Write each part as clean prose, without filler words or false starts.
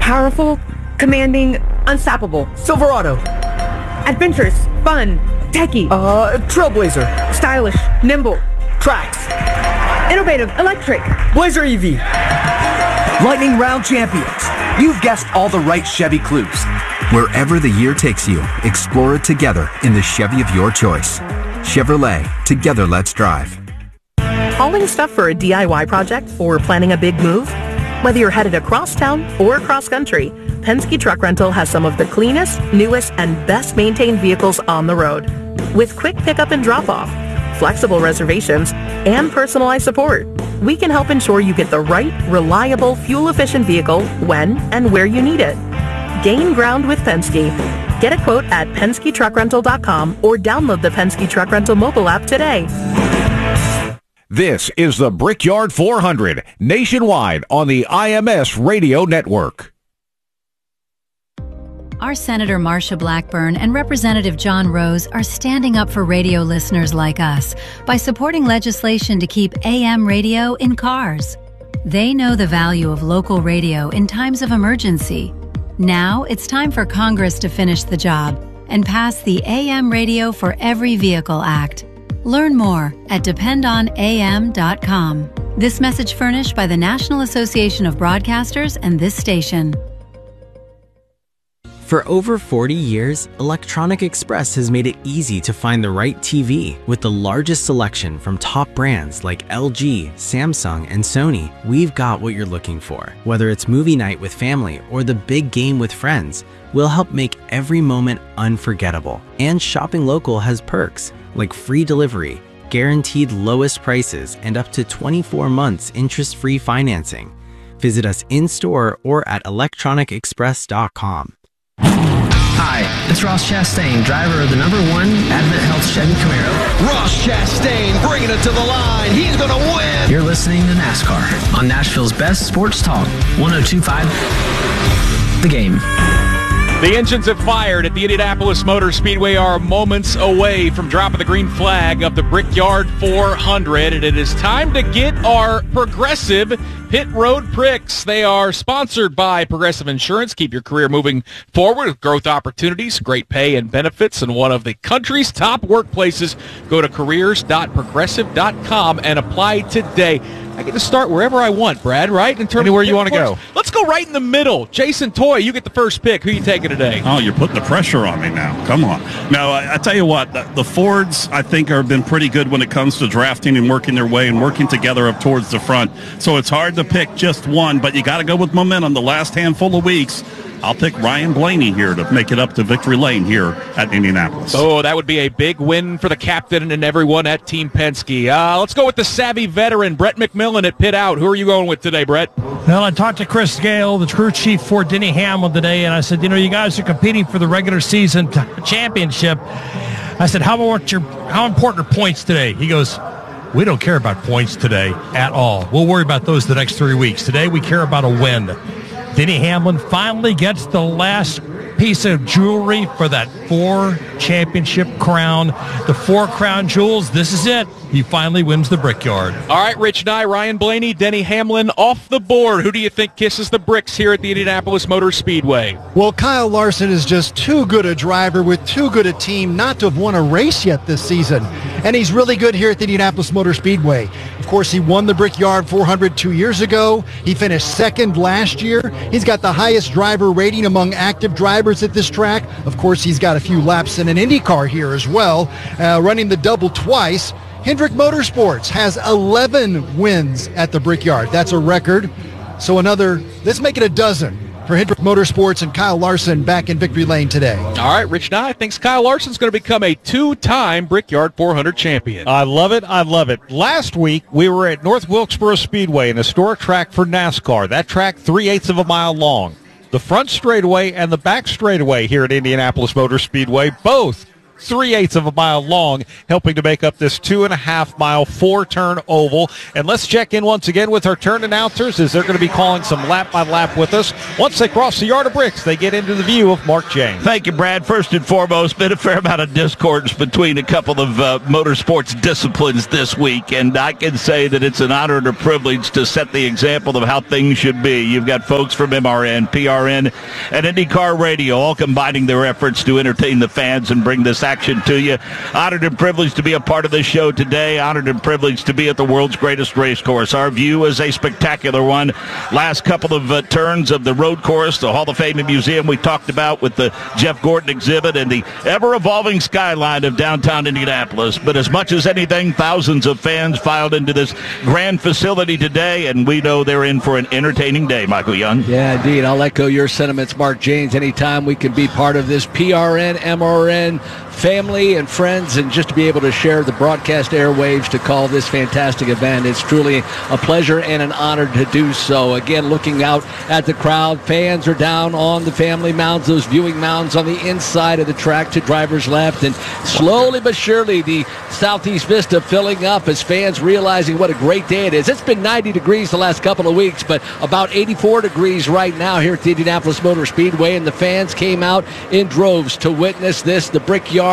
Powerful, commanding, unstoppable. Silverado. Adventurous, fun, techy. Trailblazer. Stylish, nimble. Trax. Innovative, electric. Blazer EV. Lightning Round Champions. You've guessed all the right Chevy clues. Wherever the year takes you, explore it together in the Chevy of your choice. Chevrolet, together let's drive. Hauling stuff for a DIY project or planning a big move? Whether you're headed across town or across country, Penske Truck Rental has some of the cleanest, newest, and best maintained vehicles on the road. With quick pickup and drop-off, flexible reservations, and personalized support, we can help ensure you get the right, reliable, fuel-efficient vehicle when and where you need it. Gain ground with Penske. Get a quote at PenskeTruckRental.com or download the Penske Truck Rental mobile app today. This is the Brickyard 400, nationwide on the IMS Radio Network. Our Senator Marsha Blackburn and Representative John Rose are standing up for radio listeners like us by supporting legislation to keep AM radio in cars. They know the value of local radio in times of emergency. Now it's time for Congress to finish the job and pass the AM Radio for Every Vehicle Act. Learn more at dependonam.com. This message furnished by the National Association of Broadcasters and this station. For over 40 years, Electronic Express has made it easy to find the right TV. With the largest selection from top brands like LG, Samsung, and Sony, we've got what you're looking for. Whether it's movie night with family or the big game with friends, we'll help make every moment unforgettable. And shopping local has perks like free delivery, guaranteed lowest prices, and up to 24 months interest-free financing. Visit us in-store or at electronicexpress.com. Hi, it's Ross Chastain, driver of the #1 Advent Health Chevy Camaro. Ross Chastain bringing it to the line. He's going to win. You're listening to NASCAR on Nashville's best sports talk, 102.5 The Game. The engines have fired at the Indianapolis Motor Speedway, are moments away from dropping the green flag of the Brickyard 400, and it is time to get our Progressive Pit Road Pricks. They are sponsored by Progressive Insurance. Keep your career moving forward with growth opportunities, great pay and benefits, and one of the country's top workplaces. Go to careers.progressive.com and apply today. I get to start wherever I want, Brad, right? In terms Anywhere of you want to go. Let's go right in the middle. Jason Toy, you get the first pick. Who are you taking today? Oh, you're putting the pressure on me now. Come on. No, I tell you what, the Fords, I think, have been pretty good when it comes to drafting and working their way and working together up towards the front. So it's hard to pick just one, but you got to go with momentum the last handful of weeks. I'll pick Ryan Blaney here to make it up to victory lane here at Indianapolis. Oh, that would be a big win for the captain and everyone at Team Penske. Let's go with the savvy veteran, Brett McMillan at Pit Out. Who are you going with today, Brett? Well, I talked to Chris Gale, the crew chief for Denny Hamlin today, and I said, you guys are competing for the regular season championship. I said, how important are points today? He goes, we don't care about points today at all. We'll worry about those the next 3 weeks. Today we care about a win. Denny Hamlin finally gets the last piece of jewelry for that 4 championship crown. The 4 crown jewels, this is it. He finally wins the Brickyard. All right, Rich Nye, Ryan Blaney, Denny Hamlin off the board. Who do you think kisses the bricks here at the Indianapolis Motor Speedway? Well, Kyle Larson is just too good a driver with too good a team not to have won a race yet this season. And he's really good here at the Indianapolis Motor Speedway. Of course, he won the Brickyard 400 2 years ago. He finished second last year. He's got the highest driver rating among active drivers at this track. Of course, he's got a few laps in an IndyCar here as well, running the double twice. Hendrick Motorsports has 11 wins at the Brickyard. That's a record. So let's make it a dozen for Hendrick Motorsports and Kyle Larson back in victory lane today. All right, Rich Nye thinks Kyle Larson's going to become a 2-time Brickyard 400 champion. I love it. I love it. Last week, we were at North Wilkesboro Speedway, an historic track for NASCAR. That track, 3/8 of a mile long. The front straightaway and the back straightaway here at Indianapolis Motor Speedway, both 3/8 of a mile long, helping to make up this 2.5-mile, 4-turn oval. And let's check in once again with our turn announcers, as they're going to be calling some lap by lap with us. Once they cross the yard of bricks, they get into the view of Mark James. Thank you, Brad. First and foremost, been a fair amount of discordance between a couple of motorsports disciplines this week, and I can say that it's an honor and a privilege to set the example of how things should be. You've got folks from MRN, PRN, and IndyCar Radio all combining their efforts to entertain the fans and bring this action to you. Honored and privileged to be a part of this show today. Honored and privileged to be at the world's greatest race course. Our view is a spectacular one. Last couple of turns of the road course, the Hall of Fame and Museum we talked about with the Jeff Gordon exhibit, and the ever-evolving skyline of downtown Indianapolis. But as much as anything, thousands of fans filed into this grand facility today, and we know they're in for an entertaining day, Michael Young. Yeah, indeed. I'll echo your sentiments, Mark James. Anytime we can be part of this PRN, MRN family and friends, and just to be able to share the broadcast airwaves to call this fantastic event, it's truly a pleasure and an honor to do so. Again, looking out at the crowd, fans are down on the family mounds, those viewing mounds on the inside of the track to driver's left, and slowly but surely the Southeast Vista filling up as fans realizing what a great day it is. It's been 90 degrees the last couple of weeks, but about 84 degrees right now here at the Indianapolis Motor Speedway, and the fans came out in droves to witness this, the Brickyard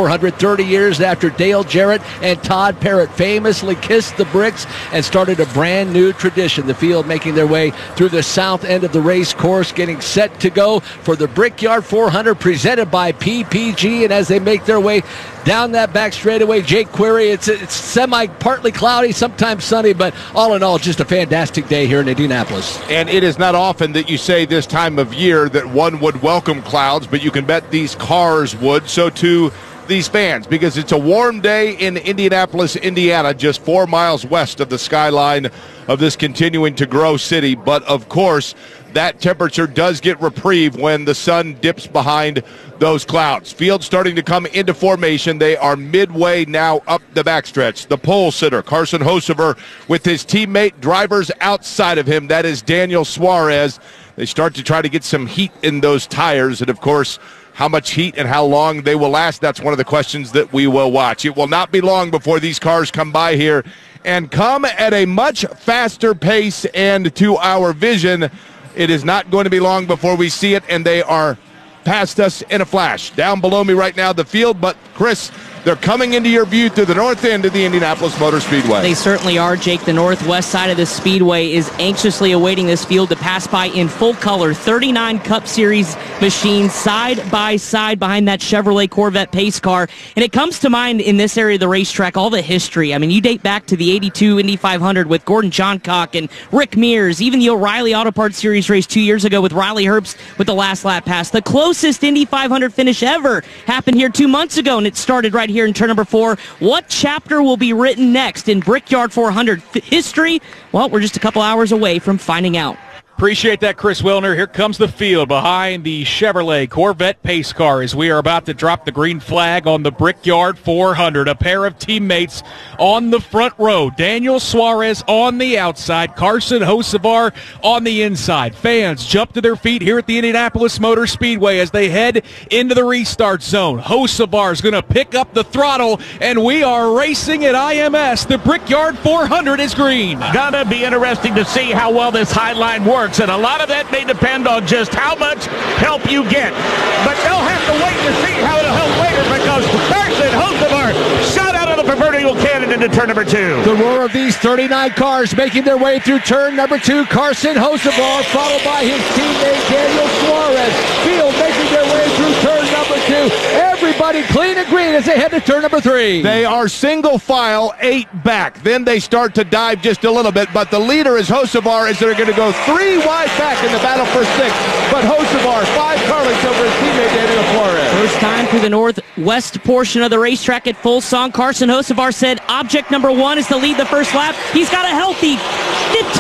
430 years after Dale Jarrett and Todd Parrott famously kissed the bricks and started a brand new tradition. The field making their way through the south end of the race course, getting set to go for the Brickyard 400 presented by PPG, and as they make their way down that back straightaway, Jake Query, it's partly cloudy, sometimes sunny, but all in all, just a fantastic day here in Indianapolis. And it is not often that you say this time of year that one would welcome clouds, but you can bet these cars would. So too these fans, because it's a warm day in Indianapolis, Indiana, just 4 miles west of the skyline of this continuing to grow city. But of course, that temperature does get reprieve when the sun dips behind those clouds. Field starting to come into formation. They are midway now up the backstretch. The pole sitter, Carson Hocevar, with his teammate drivers outside of him. That is Daniel Suarez. They start to try to get some heat in those tires, and of course, how much heat and how long they will last, that's one of the questions that we will watch. It will not be long before these cars come by here and come at a much faster pace, and to our vision, it is not going to be long before we see it, and they are past us in a flash. Down below me right now, the field, but Chris, they're coming into your view through the north end of the Indianapolis Motor Speedway. They certainly are, Jake. The northwest side of the speedway is anxiously awaiting this field to pass by in full color. 39 Cup Series machines side by side behind that Chevrolet Corvette pace car. And it comes to mind in this area of the racetrack, all the history. I mean, you date back to the 82 Indy 500 with Gordon Johncock and Rick Mears, even the O'Reilly Auto Parts Series race 2 years ago with Riley Herbst with the last lap pass. The closest Indy 500 finish ever happened here 2 months ago, and it started right here in turn number 4. What chapter will be written next in Brickyard 400 history? Well, we're just a couple hours away from finding out. Appreciate that, Chris Wilner. Here comes the field behind the Chevrolet Corvette pace car as we are about to drop the green flag on the Brickyard 400. A pair of teammates on the front row. Daniel Suarez on the outside. Carson Hocevar on the inside. Fans jump to their feet here at the Indianapolis Motor Speedway as they head into the restart zone. Hocevar is going to pick up the throttle, and we are racing at IMS. The Brickyard 400 is green. Gonna be interesting to see how well this high line works. And a lot of that may depend on just how much help you get. But they'll have to wait to see how it'll help later, because Carson Hocevar shot out of the proverbial cannon into turn number 2. The roar of these 39 cars making their way through turn number 2. Carson Hocevar followed by his teammate Daniel Suarez. Field making their way through turn number 2. Everybody clean and green as they head to turn number 3. They are single file 8 back. Then they start to dive just a little bit, but the leader is Hocevar as they're going to go 3 wide back in the battle for 6. But Hocevar, 5 car lengths over his teammate Daniel Suarez. First time through the northwest portion of the racetrack at full song. Carson Hocevar said object number 1 is to lead the first lap. He's got a healthy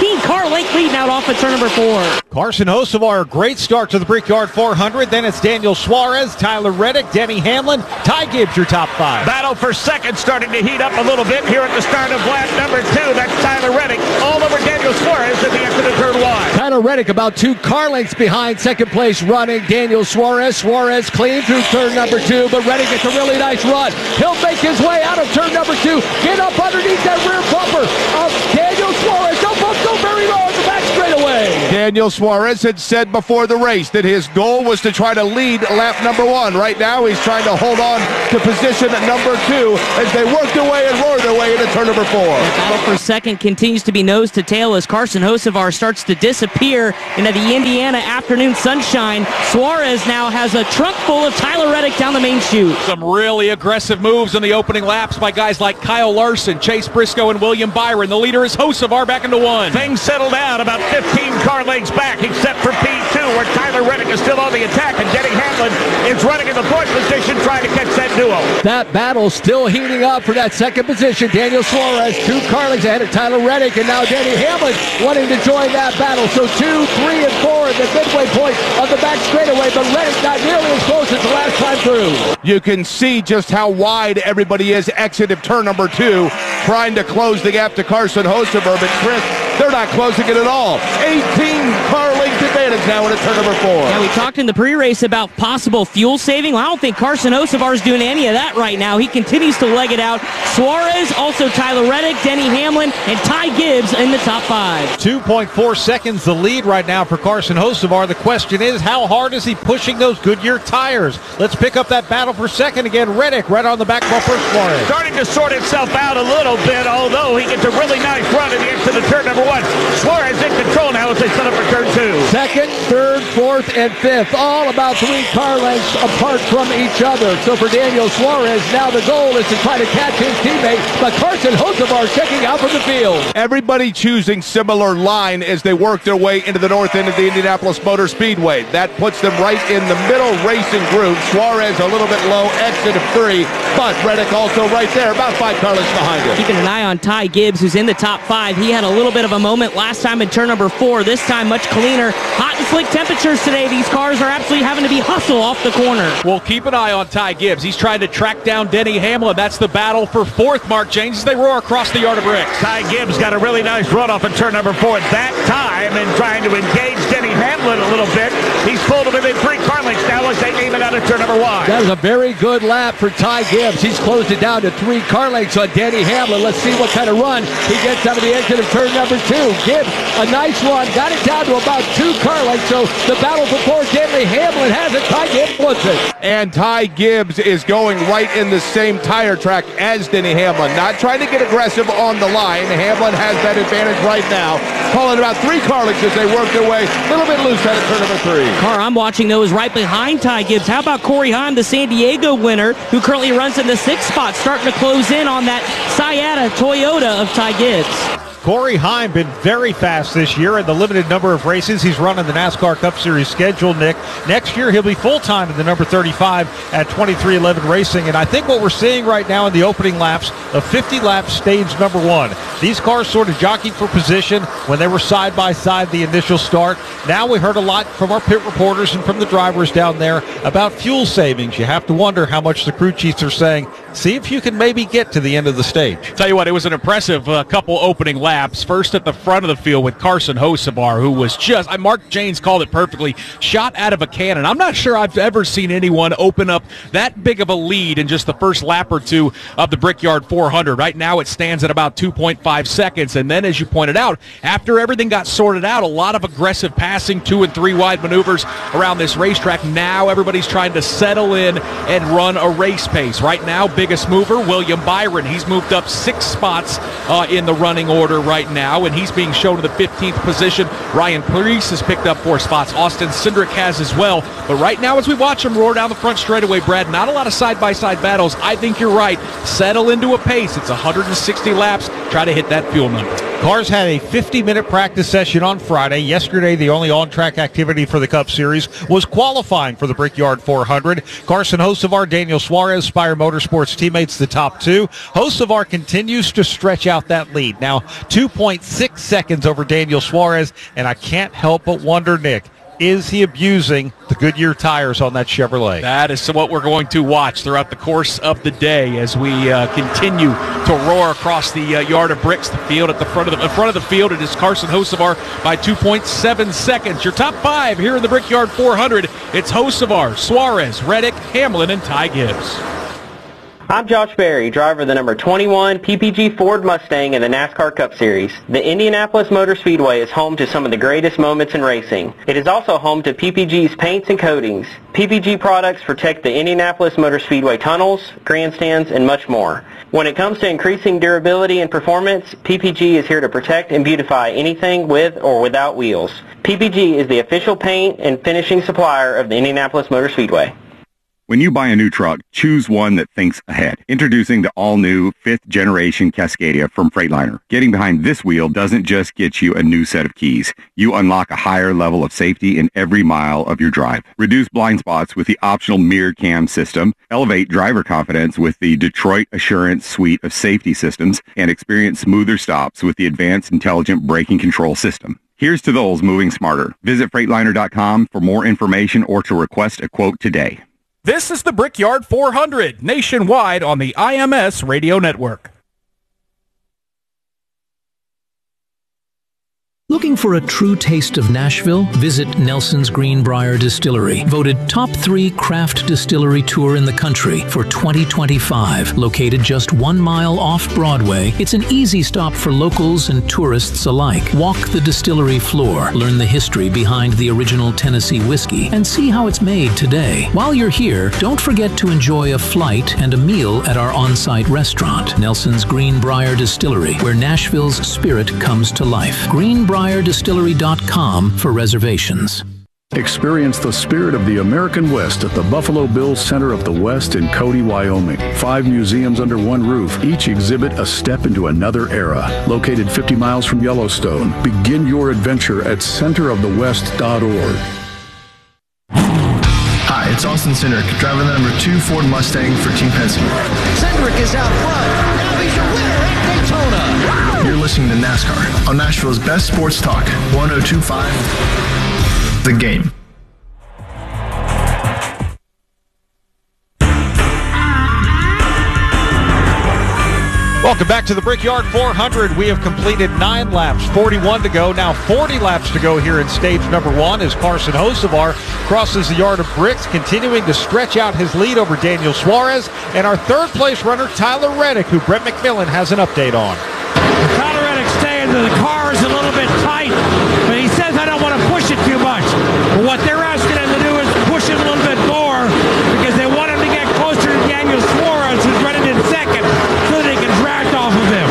18-car length lead now off of turn number 4. Carson Hocevar, great start to the Brickyard 400. Then it's Daniel Suarez, Tyler Reddick, Denny Hamlin, Ty Gibbs, your top 5. Battle for second starting to heat up a little bit here at the start of lap number 2. That's Tyler Reddick all over Daniel Suarez at the exit of turn 1. Tyler Reddick about 2 car lengths behind second place running Daniel Suarez. Suarez clean through turn number 2, but Reddick gets a really nice run. He'll make his way out of turn number 2, get up underneath that rear bumper of Daniel Suarez. Don't go very low on the back straightaway. Daniel Suarez had said before the race that his goal was to try to lead lap number 1. Right now, he's trying to hold on to position number 2 as they work their way and roar their way into turn number 4. The battle for second continues to be nose to tail as Carson Hocevar starts to disappear into the Indiana afternoon sunshine. Suarez now has a trunk full of Tyler Reddick down the main chute. Some really aggressive moves in the opening laps by guys like Kyle Larson, Chase Briscoe, and William Byron. The leader is Hocevar back into 1. Things settle down about 15 car lengths back, except for P2, where Tyler Reddick is still on the attack, and Denny Hamlin is running in the fourth position, trying to catch that duo. That battle still heating up for that second position. Daniel Suarez, 2 car lengths ahead of Tyler Reddick, and now Denny Hamlin wanting to join that battle. So 2, 3, and 4 at the midway point of the back straightaway, but Reddick not nearly as close as the last time through. You can see just how wide everybody is exit of turn number 2, trying to close the gap to Carson Hocevar, but Chris, they're not closing it at all. 18 car length advantage now into turn number 4. Yeah, we talked in the pre-race about possible fuel saving. Well, I don't think Carson Hocevar is doing any of that right now. He continues to leg it out. Suarez, also Tyler Reddick, Denny Hamlin, and Ty Gibbs in the top 5. 2.4 seconds the lead right now for Carson Hocevar. The question is, how hard is he pushing those Goodyear tires? Let's pick up that battle for second again. Reddick right on the back bumper. Suarez starting to sort itself out a little bit, although he gets a really nice run at the exit of turn number 1. Suarez in control now as they set up for turn 2. Second, third, fourth, and fifth, all about 3 car lengths apart from each other. So for Daniel Suarez, now the goal is to try to catch his teammate, but Carson Hocevar checking out from the field. Everybody choosing similar line as they work their way into the north end of the Indianapolis Motor Speedway. That puts them right in the middle racing group. Suarez a little bit low, exit of 3, but Reddick also right there, about 5 car lengths behind him. Keeping an eye on Ty Gibbs, who's in the top 5. He had a little bit of a moment last time in turn number 4. This time much cleaner. Hot and slick temperatures today. These cars are absolutely having to be hustled off the corner. Well, keep an eye on Ty Gibbs. He's trying to track down Denny Hamlin. That's the battle for 4th, Mark James, as they roar across the yard of bricks. Ty Gibbs got a really nice run off in turn number 4 that time, and trying to engage Denny Hamlin a little bit. He's pulled him within 3 car lengths now as they aim it out of turn number 1. That was a very good lap for Ty Gibbs. He's closed it down to 3 car lengths on Denny Hamlin. Let's see what kind of run he gets out of the exit of turn number 2. Gibbs, a nice run, got it down to about 2 car lengths. So the battle for 4, Denny Hamlin has it. Ty Gibbs wants it. And Ty Gibbs is going right in the same tire track as Denny Hamlin. Not trying to get aggressive on the line. Hamlin has that advantage right now. Calling about 3 car lengths as they work their way. A little bit loose out of turn number 3. Car I'm watching, though, is right behind Ty Gibbs. How about Corey Heim, the San Diego winner, who currently runs in the 6th spot, starting to close in on that Sciata Toyota of Ty Gibbs. Corey Heim been very fast this year in the limited number of races he's run in the NASCAR Cup Series schedule, Nick. Next year, he'll be full-time in the number 35 at 2311 Racing. And I think what we're seeing right now in the opening laps of 50-lap stage number 1, these cars sort of jockeyed for position when they were side-by-side the initial start. Now we heard a lot from our pit reporters and from the drivers down there about fuel savings. You have to wonder how much the crew chiefs are saying, see if you can maybe get to the end of the stage. Tell you what, it was an impressive couple opening laps. First at the front of the field with Carson Hocevar, who was just, Mark Janes called it perfectly, shot out of a cannon. I'm not sure I've ever seen anyone open up that big of a lead in just the first lap or 2 of the Brickyard 400. Right now it stands at about 2.5 seconds. And then, as you pointed out, after everything got sorted out, a lot of aggressive passing, 2 and 3 wide maneuvers around this racetrack. Now everybody's trying to settle in and run a race pace. Right now, biggest mover, William Byron. He's moved up 6 spots in the running order right now, and he's being shown in the 15th position. Ryan Preece has picked up 4 spots. Austin Cindric has as well. But right now, as we watch him roar down the front straightaway, Brad, not a lot of side-by-side battles. I think you're right. Settle into a pace. It's 160 laps. Try to hit that fuel number. Cars had a 50-minute practice session on Friday. Yesterday, the only on-track activity for the Cup Series was qualifying for the Brickyard 400. Carson Hocevar, Daniel Suarez, Spire Motorsports teammates, the top two. Hocevar continues to stretch out that lead. Now, 2.6 seconds over Daniel Suarez, and I can't help but wonder, Nick, is he abusing the Goodyear tires on that Chevrolet? That is what we're going to watch throughout the course of the day as we continue to roar across the yard of bricks. The field at the front of the field, it is Carson Hocevar by 2.7 seconds. Your top five here in the Brickyard 400. It's Hocevar, Suarez, Reddick, Hamlin, and Ty Gibbs. I'm Josh Berry, driver of the number 21 PPG Ford Mustang in the NASCAR Cup Series. The Indianapolis Motor Speedway is home to some of the greatest moments in racing. It is also home to PPG's paints and coatings. PPG products protect the Indianapolis Motor Speedway tunnels, grandstands, and much more. When it comes to increasing durability and performance, PPG is here to protect and beautify anything with or without wheels. PPG is the official paint and finishing supplier of the Indianapolis Motor Speedway. When you buy a new truck, choose one that thinks ahead. Introducing the all-new 5th generation Cascadia from Freightliner. Getting behind this wheel doesn't just get you a new set of keys. You unlock a higher level of safety in every mile of your drive. Reduce blind spots with the optional mirror cam system. Elevate driver confidence with the Detroit Assurance suite of safety systems. And experience smoother stops with the advanced intelligent braking control system. Here's to those moving smarter. Visit Freightliner.com for more information or to request a quote today. This is the Brickyard 400, nationwide on the IMS Radio Network. Looking for a true taste of Nashville? Visit Nelson's Greenbrier Distillery, voted top 3 craft distillery tour in the country for 2025. Located just 1 mile off Broadway, it's an easy stop for locals and tourists alike. Walk the distillery floor, learn the history behind the original Tennessee whiskey, and see how it's made today. While you're here, don't forget to enjoy a flight and a meal at our on-site restaurant, Nelson's Greenbrier Distillery, where Nashville's spirit comes to life. GreenbrierDistillery.com for reservations. Experience the spirit of the American West at the Buffalo Bills Center of the West in Cody, Wyoming. 5 museums under one roof, each exhibit a step into another era. Located 50 miles from Yellowstone, begin your adventure at centerofthewest.org. Hi, it's Austin Cindric, driving the number 2 Ford Mustang for Team Penske. Cindric is out front. Now he's your winner at Daytona. You're listening to NASCAR on Nashville's best sports talk, 102.5 The Game. Welcome back to the Brickyard 400. We have completed 9 laps, 41 to go. Now 40 laps to go here in stage number 1 as Carson Hocevar crosses the yard of bricks, continuing to stretch out his lead over Daniel Suarez. And our third-place runner, Tyler Reddick, who Brett McMillan has an update on. Tyler Reddick staying, the car is a little bit tight, but he says I don't want to push it too much. But what they're asking him to do is push it a little bit more because they want him to get closer to Daniel Suarez, who's running in second, so they can drag off of him.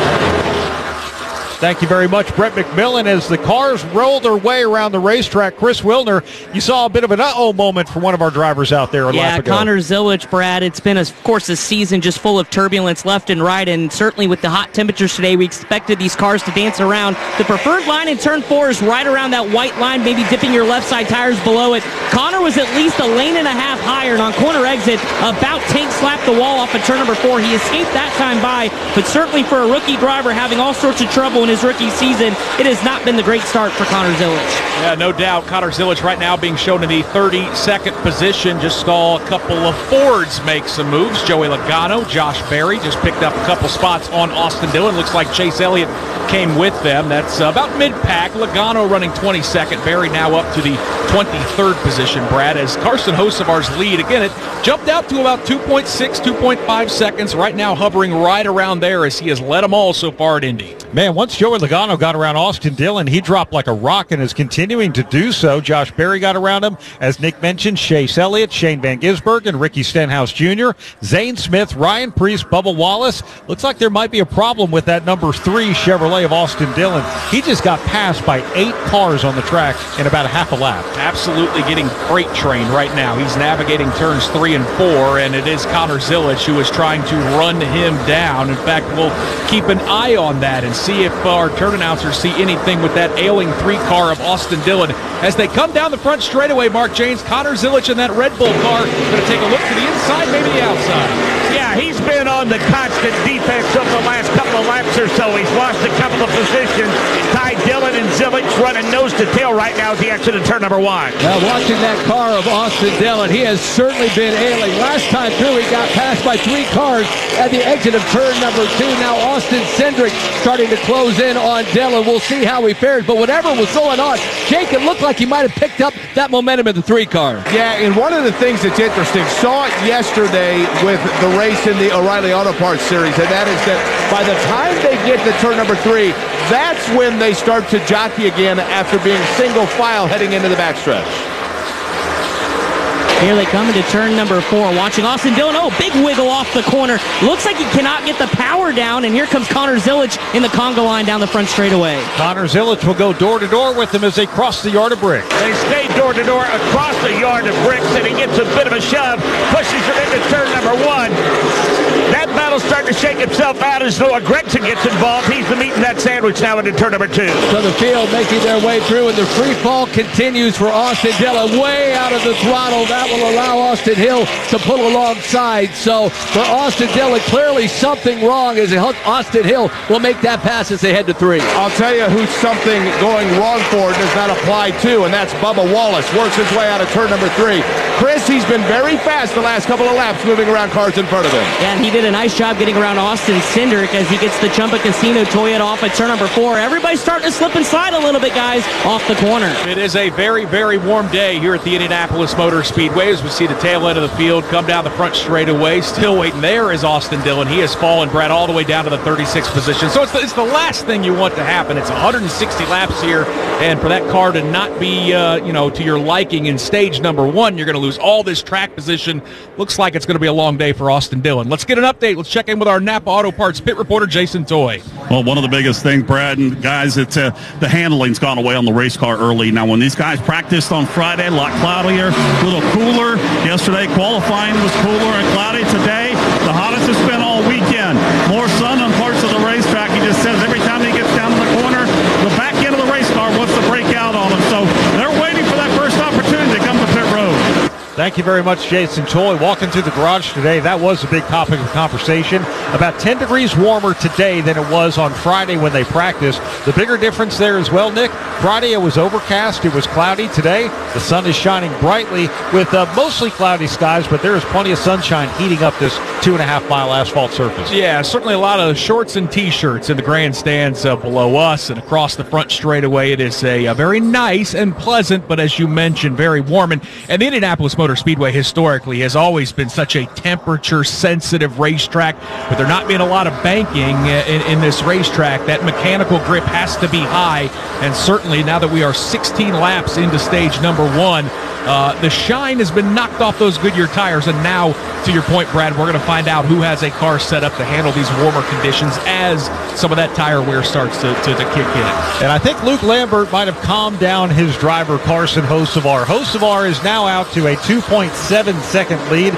Thank you very much, Brett McMillan. As the cars roll their way around the racetrack, Chris Wilner, you saw a bit of an uh-oh moment for one of our drivers out there a lap ago. Connor Zilic, Brad, it's been, of course, a season just full of turbulence left and right, and certainly with the hot temperatures today, we expected these cars to dance around. The preferred line in turn 4 is right around that white line, maybe dipping your left side tires below it. Connor was at least a lane and a half higher, and on corner exit, about tank slapped the wall off of turn number 4. He escaped that time by, but certainly for a rookie driver having all sorts of trouble in his rookie season, it has not been the great start for Connor Zilic. Yeah, no doubt. Connor Zilic right now being shown in the 32nd position. Just saw a couple of Fords make some moves. Joey Logano, Josh Berry just picked up a couple spots on Austin Dillon. Looks like Chase Elliott came with them. That's about mid-pack. Logano running 22nd. Berry now up to the 23rd position, Brad, as Carson Hocevar's lead, again, it jumped out to about 2.6, 2.5 seconds. Right now hovering right around there as he has led them all so far at Indy. Man, once Joey Logano got around Austin Dillon, he dropped like a rock and is continuing to do so. Josh Berry got around him. As Nick mentioned, Chase Elliott, Shane Van Gisbergen, Ricky Stenhouse Jr., Zane Smith, Ryan Preece, Bubba Wallace. Looks like there might be a problem with that number 3 Chevrolet of Austin Dillon. He just got passed by 8 cars on the track in about a half a lap. Absolutely getting freight trained right now. He's navigating turns 3 and 4, and it is Connor Zilic who is trying to run him down. In fact, we'll keep an eye on that and see if our turn announcers see anything with that ailing 3 car of Austin Dillon. As they come down the front straightaway, Mark James, Connor Zilic in that Red Bull car, going to take a look to the inside, maybe the outside. Yeah, he's been on the constant defense over the last couple of laps or so. He's lost a couple of positions. Ty Dillon and Zilic running nose to tail right now as he exited turn number 1. Now, watching that car of Austin Dillon, he has certainly been ailing. Last time through, he got passed by 3 cars at the exit of turn number 2. Now, Austin Cindric starting to close in on Dillon. We'll see how he fares, but whatever was going on, Jake, it looked like he might have picked up that momentum in the 3 car. Yeah, and one of the things that's interesting, saw it yesterday with the race in the O'Reilly Auto Parts Series, and that is that by the time they get to turn number 3, that's when they start to jockey again after being single file heading into the backstretch. Here they come into turn number 4. Watching Austin Dillon. Oh, big wiggle off the corner. Looks like he cannot get the power down. And here comes Connor Zilic in the conga line down the front straightaway. Connor Zilic will go door to door with him as they cross the yard of bricks. They stay door to door across the yard of bricks, and he gets a bit of a shove, pushes him into turn number 1. That battle's starting to shake itself out as though a Gregson gets involved. He's the meat in that sandwich now into turn number 2. So the field making their way through, and the free fall continues for Austin Dillon. Way out of the throttle. That will allow Austin Hill to pull alongside. So for Austin Dillon, clearly something wrong as Austin Hill will make that pass as they head to 3. I'll tell you who's something going wrong for does not apply to, and that's Bubba Wallace. Works his way out of turn number 3. Chris, he's been very fast the last couple of laps moving around cars in front of him. Yeah, and he did a nice job getting around Austin Cindric as he gets the Chumba Casino Toyota off at turn number 4. Everybody's starting to slip and slide a little bit, guys, off the corner. It is a very, very warm day here at the Indianapolis Motor Speedway as we see the tail end of the field come down the front straightaway. Still waiting there is Austin Dillon. He has fallen, Brad, all the way down to the 36th position. So it's the last thing you want to happen. It's 160 laps here, and for that car to not be, to your liking in stage number 1, you're going to lose all this track position. Looks like it's going to be a long day for Austin Dillon. Let's get an update. Let's check in with our Napa Auto Parts pit reporter, Jason Toy. Well, one of the biggest things, Brad and guys, it's the handling's gone away on the race car early. Now, when these guys practiced on Friday, a lot cloudier, a little cooler. Yesterday, qualifying was cooler and cloudy. Today, the hottest it's been all weekend. More sun on parts of the racetrack. He just says every time he gets down to the corner, the back end of the race car wants to break out on him. So they're waiting for that first opportunity to come to pit road. Thank you very much, Jason Toy. Walking through the garage today, that was a big topic of conversation. About 10 degrees warmer today than it was on Friday when they practiced. The bigger difference there as well, Nick, Friday it was overcast, it was cloudy. Today, the sun is shining brightly with mostly cloudy skies, but there is plenty of sunshine heating up this 2.5-mile asphalt surface. Yeah, certainly a lot of shorts and T-shirts in the grandstands below us and across the front straightaway. It is a very nice and pleasant, but as you mentioned, very warm. And the Indianapolis Motor Speedway historically has always been such a temperature-sensitive racetrack, but there not being a lot of banking in this racetrack. That mechanical grip has to be high, and certainly now that we are 16 laps into stage number 1, the shine has been knocked off those Goodyear tires, and now, to your point, Brad, we're going to find out who has a car set up to handle these warmer conditions as some of that tire wear starts to kick in. And I think Luke Lambert might have calmed down his driver, Carson Hocevar. Hocevar is now out to a 2.7-second lead,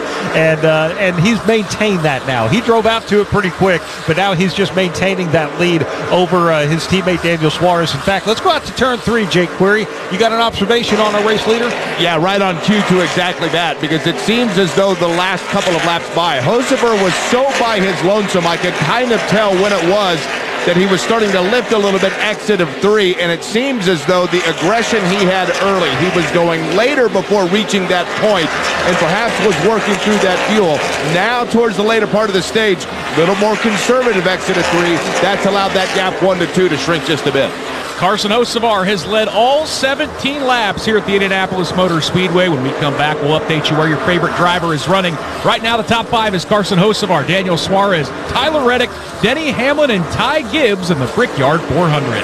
and he's maintained that now. He drove out to it pretty quick, but now he's just maintaining that lead over his teammate Daniel Suarez. In fact, let's go out to turn 3, Jake Query. You got an observation on our race leader? Yeah, right on cue to exactly that, because it seems as though the last couple of laps by, Hocevar was so by his lonesome, I could kind of tell when it was that he was starting to lift a little bit exit of 3, and it seems as though the aggression he had early, he was going later before reaching that point, and perhaps was working through that fuel. Now, towards the later part of the stage, a little more conservative exit of 3. That's allowed that gap 1 to 2 to shrink just a bit. Carson Hocevar has led all 17 laps here at the Indianapolis Motor Speedway. When we come back, we'll update you where your favorite driver is running. Right now, the top 5 is Carson Hocevar, Daniel Suarez, Tyler Reddick, Denny Hamlin, and Ty Gibbs in the Brickyard 400.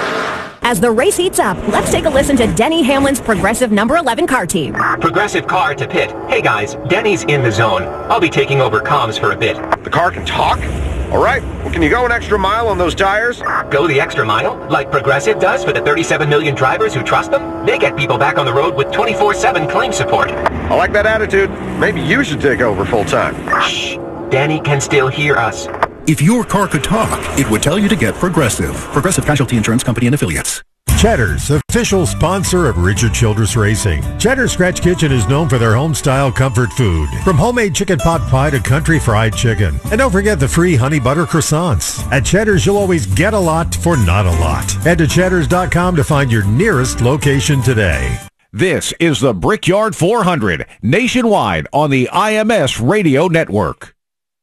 As the race heats up, let's take a listen to Denny Hamlin's Progressive number 11 car team. Progressive car to pit. Hey guys, Denny's in the zone. I'll be taking over comms for a bit. The car can talk? All right, well, can you go an extra mile on those tires? Go the extra mile? Like Progressive does for the 37 million drivers who trust them? They get people back on the road with 24/7 claim support. I like that attitude. Maybe you should take over full time. Shh, Danny can still hear us. If your car could talk, it would tell you to get Progressive. Progressive Casualty Insurance Company and Affiliates. Cheddar's, official sponsor of Richard Childress Racing. Cheddar's Scratch Kitchen is known for their home-style comfort food, from homemade chicken pot pie to country fried chicken. And don't forget the free honey butter croissants. At Cheddar's, you'll always get a lot for not a lot. Head to cheddars.com to find your nearest location today. This is the Brickyard 400, nationwide on the IMS Radio Network.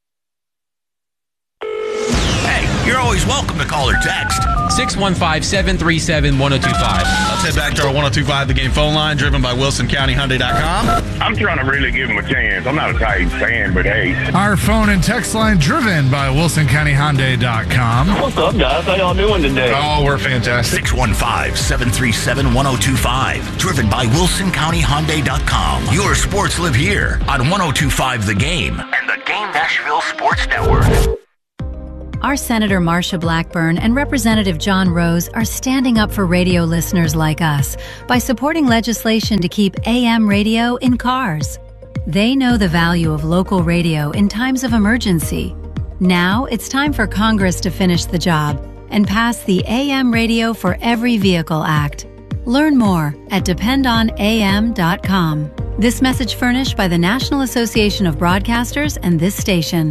You're always welcome to call or text. 615-737-1025. Let's head back to our 1025 The Game phone line, driven by WilsonCountyHyundai.com. I'm trying to really give him a chance. I'm not a Titans fan, but hey. Our phone and text line, driven by WilsonCountyHyundai.com. What's up, guys? How y'all doing today? Oh, we're fantastic. 615-737-1025. Driven by WilsonCountyHyundai.com. Your sports live here on 1025 The Game and the Game Nashville Sports Network. Our Senator Marsha Blackburn and Representative John Rose are standing up for radio listeners like us by supporting legislation to keep AM radio in cars. They know the value of local radio in times of emergency. Now it's time for Congress to finish the job and pass the AM Radio for Every Vehicle Act. Learn more at dependonam.com. This message furnished by the National Association of Broadcasters and this station.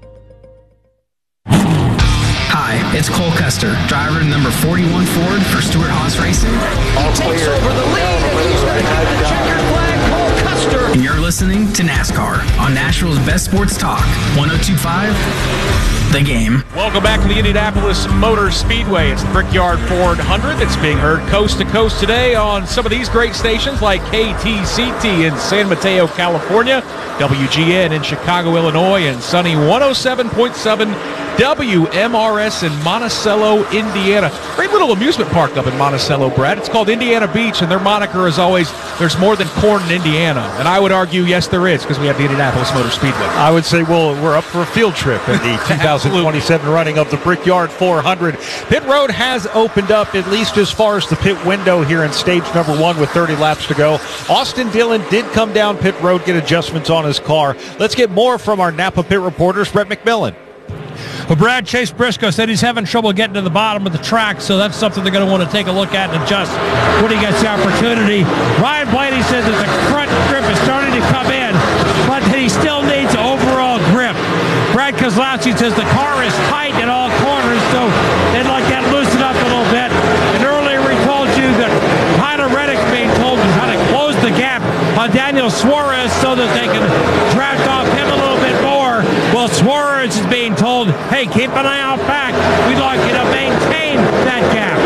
Hi, it's Cole Custer, driver number 41 Ford for Stewart Haas Racing. He takes over the lead and he's going to get the checkered flag, Cole Custer. And you're listening to NASCAR on Nashville's best sports talk, 102.5 The Game. Welcome back to the Indianapolis Motor Speedway. It's the Brickyard 400 that's being heard coast to coast today on some of these great stations like KTCT in San Mateo, California, WGN in Chicago, Illinois, and sunny 107.7 WMRS in Monticello, Indiana. Great little amusement park up in Monticello, Brad. It's called Indiana Beach, and their moniker is always, there's more than corn in Indiana. And I would argue, yes, there is, because we have the Indianapolis Motor Speedway. I would say, well, we're up for a field trip in the 2027 running of the Brickyard 400. Pit Road has opened up, at least as far as the pit window here in stage number 1 with 30 laps to go. Austin Dillon did come down pit road, get adjustments on his car. Let's get more from our Napa pit reporters, Brett McMillan. Well, Brad, Chase Briscoe said he's having trouble getting to the bottom of the track, so that's something they're going to want to take a look at and adjust when he gets the opportunity. Ryan Blaney says that the front grip is starting to come in, but he still needs overall grip. Brad Keselowski says the car is tight in all corners, so they'd like that loosened up a little bit. And earlier we told you that Tyler Reddick's being told to try to close the gap on Daniel Suarez so that they can draft off him a little bit more. Well, Suarez is being told, hey, keep an eye out back. We'd like you to maintain that gap.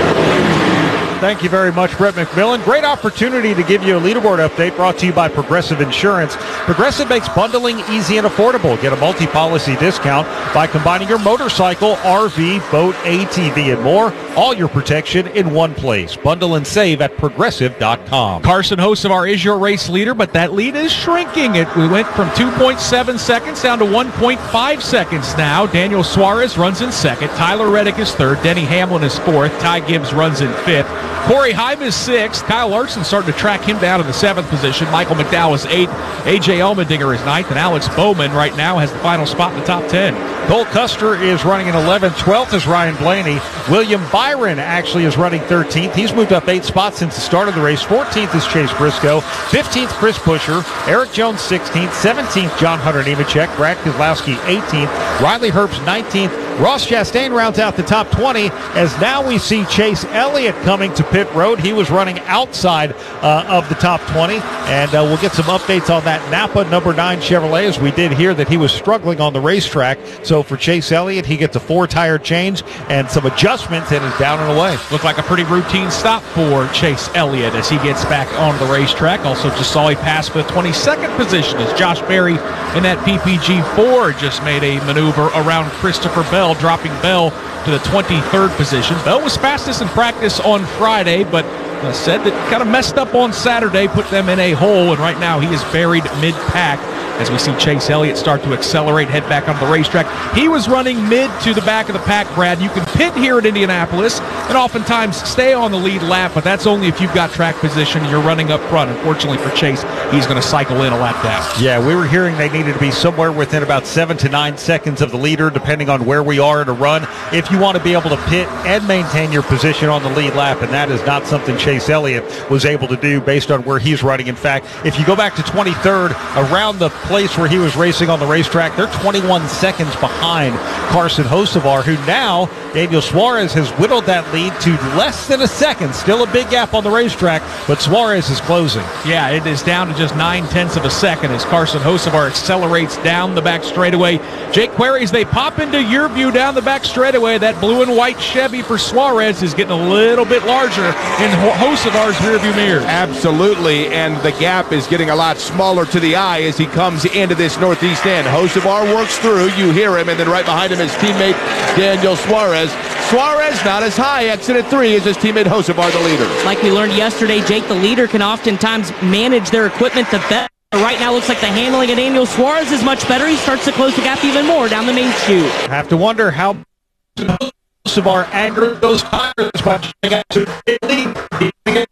Thank you very much, Brett McMillan. Great opportunity to give you a leaderboard update brought to you by Progressive Insurance. Progressive makes bundling easy and affordable. Get a multi-policy discount by combining your motorcycle, RV, boat, ATV, and more. All your protection in one place. Bundle and save at Progressive.com. Carson Host of our Is Your Race leader, but that lead is shrinking. We went from 2.7 seconds down to 1.5 seconds now. Daniel Suarez runs in second. Tyler Reddick is third. Denny Hamlin is fourth. Ty Gibbs runs in fifth. Corey Heim is sixth. Kyle Larson starting to track him down in the seventh position. Michael McDowell is eighth. A.J. Allmendinger is ninth. And Alex Bowman right now has the final spot in the top 10. Cole Custer is running in 11th. 12th is Ryan Blaney. William Byron actually is running 13th. He's moved up 8 spots since the start of the race. 14th is Chase Briscoe. 15th, Chris Buescher. Eric Jones, 16th. 17th, John Hunter Nemechek. Brad Keselowski, 18th. Riley Herbst, 19th. Ross Chastain rounds out the top 20 as now we see Chase Elliott coming to pit road. He was running outside of the top 20, and we'll get some updates on that Napa number 9 Chevrolet, as we did hear that he was struggling on the racetrack. So for Chase Elliott, he gets a 4-tire change and some adjustments and is down and away. Looked like a pretty routine stop for Chase Elliott as he gets back on the racetrack. Also just saw he pass for the 22nd position as Josh Berry in that PPG Ford just made a maneuver around Christopher Bell, dropping Bell to the 23rd position. Bell was fastest in practice on Friday, but said that kind of messed up on Saturday, put them in a hole, and right now he is buried mid-pack as we see Chase Elliott start to accelerate, head back onto the racetrack. He was running mid to the back of the pack, Brad. You can pit here at Indianapolis and oftentimes stay on the lead lap, but that's only if you've got track position and you're running up front. Unfortunately for Chase, he's going to cycle in a lap down. Yeah, we were hearing they needed to be somewhere within about 7 to 9 seconds of the leader, depending on where we are in a run, if you want to be able to pit and maintain your position on the lead lap, and that is not something Chase Elliott was able to do based on where he's running. In fact, if you go back to 23rd, around the place where he was racing on the racetrack, they're 21 seconds behind Carson Hocevar, who now, Daniel Suarez has whittled that lead to less than a second. Still a big gap on the racetrack, but Suarez is closing. Yeah, it is down to just 9/10 of a second as Carson Hocevar accelerates down the back straightaway. Jake Query, as they pop into your view down the back straightaway, that blue and white Chevy for Suarez is getting a little bit larger in Hocevar's rearview mirror. Absolutely, and the gap is getting a lot smaller to the eye as he comes into this northeast end. Hocevar works through, you hear him, and then right behind him his teammate Daniel Suarez. Suarez not as high, exited 3 as his teammate Hocevar, the leader. Like we learned yesterday, Jake, the leader, can oftentimes manage their equipment the best. Right now looks like the handling of Daniel Suarez is much better. He starts to close the gap even more down the main chute. I have to wonder how Hocevar angered those tires by trying to lead.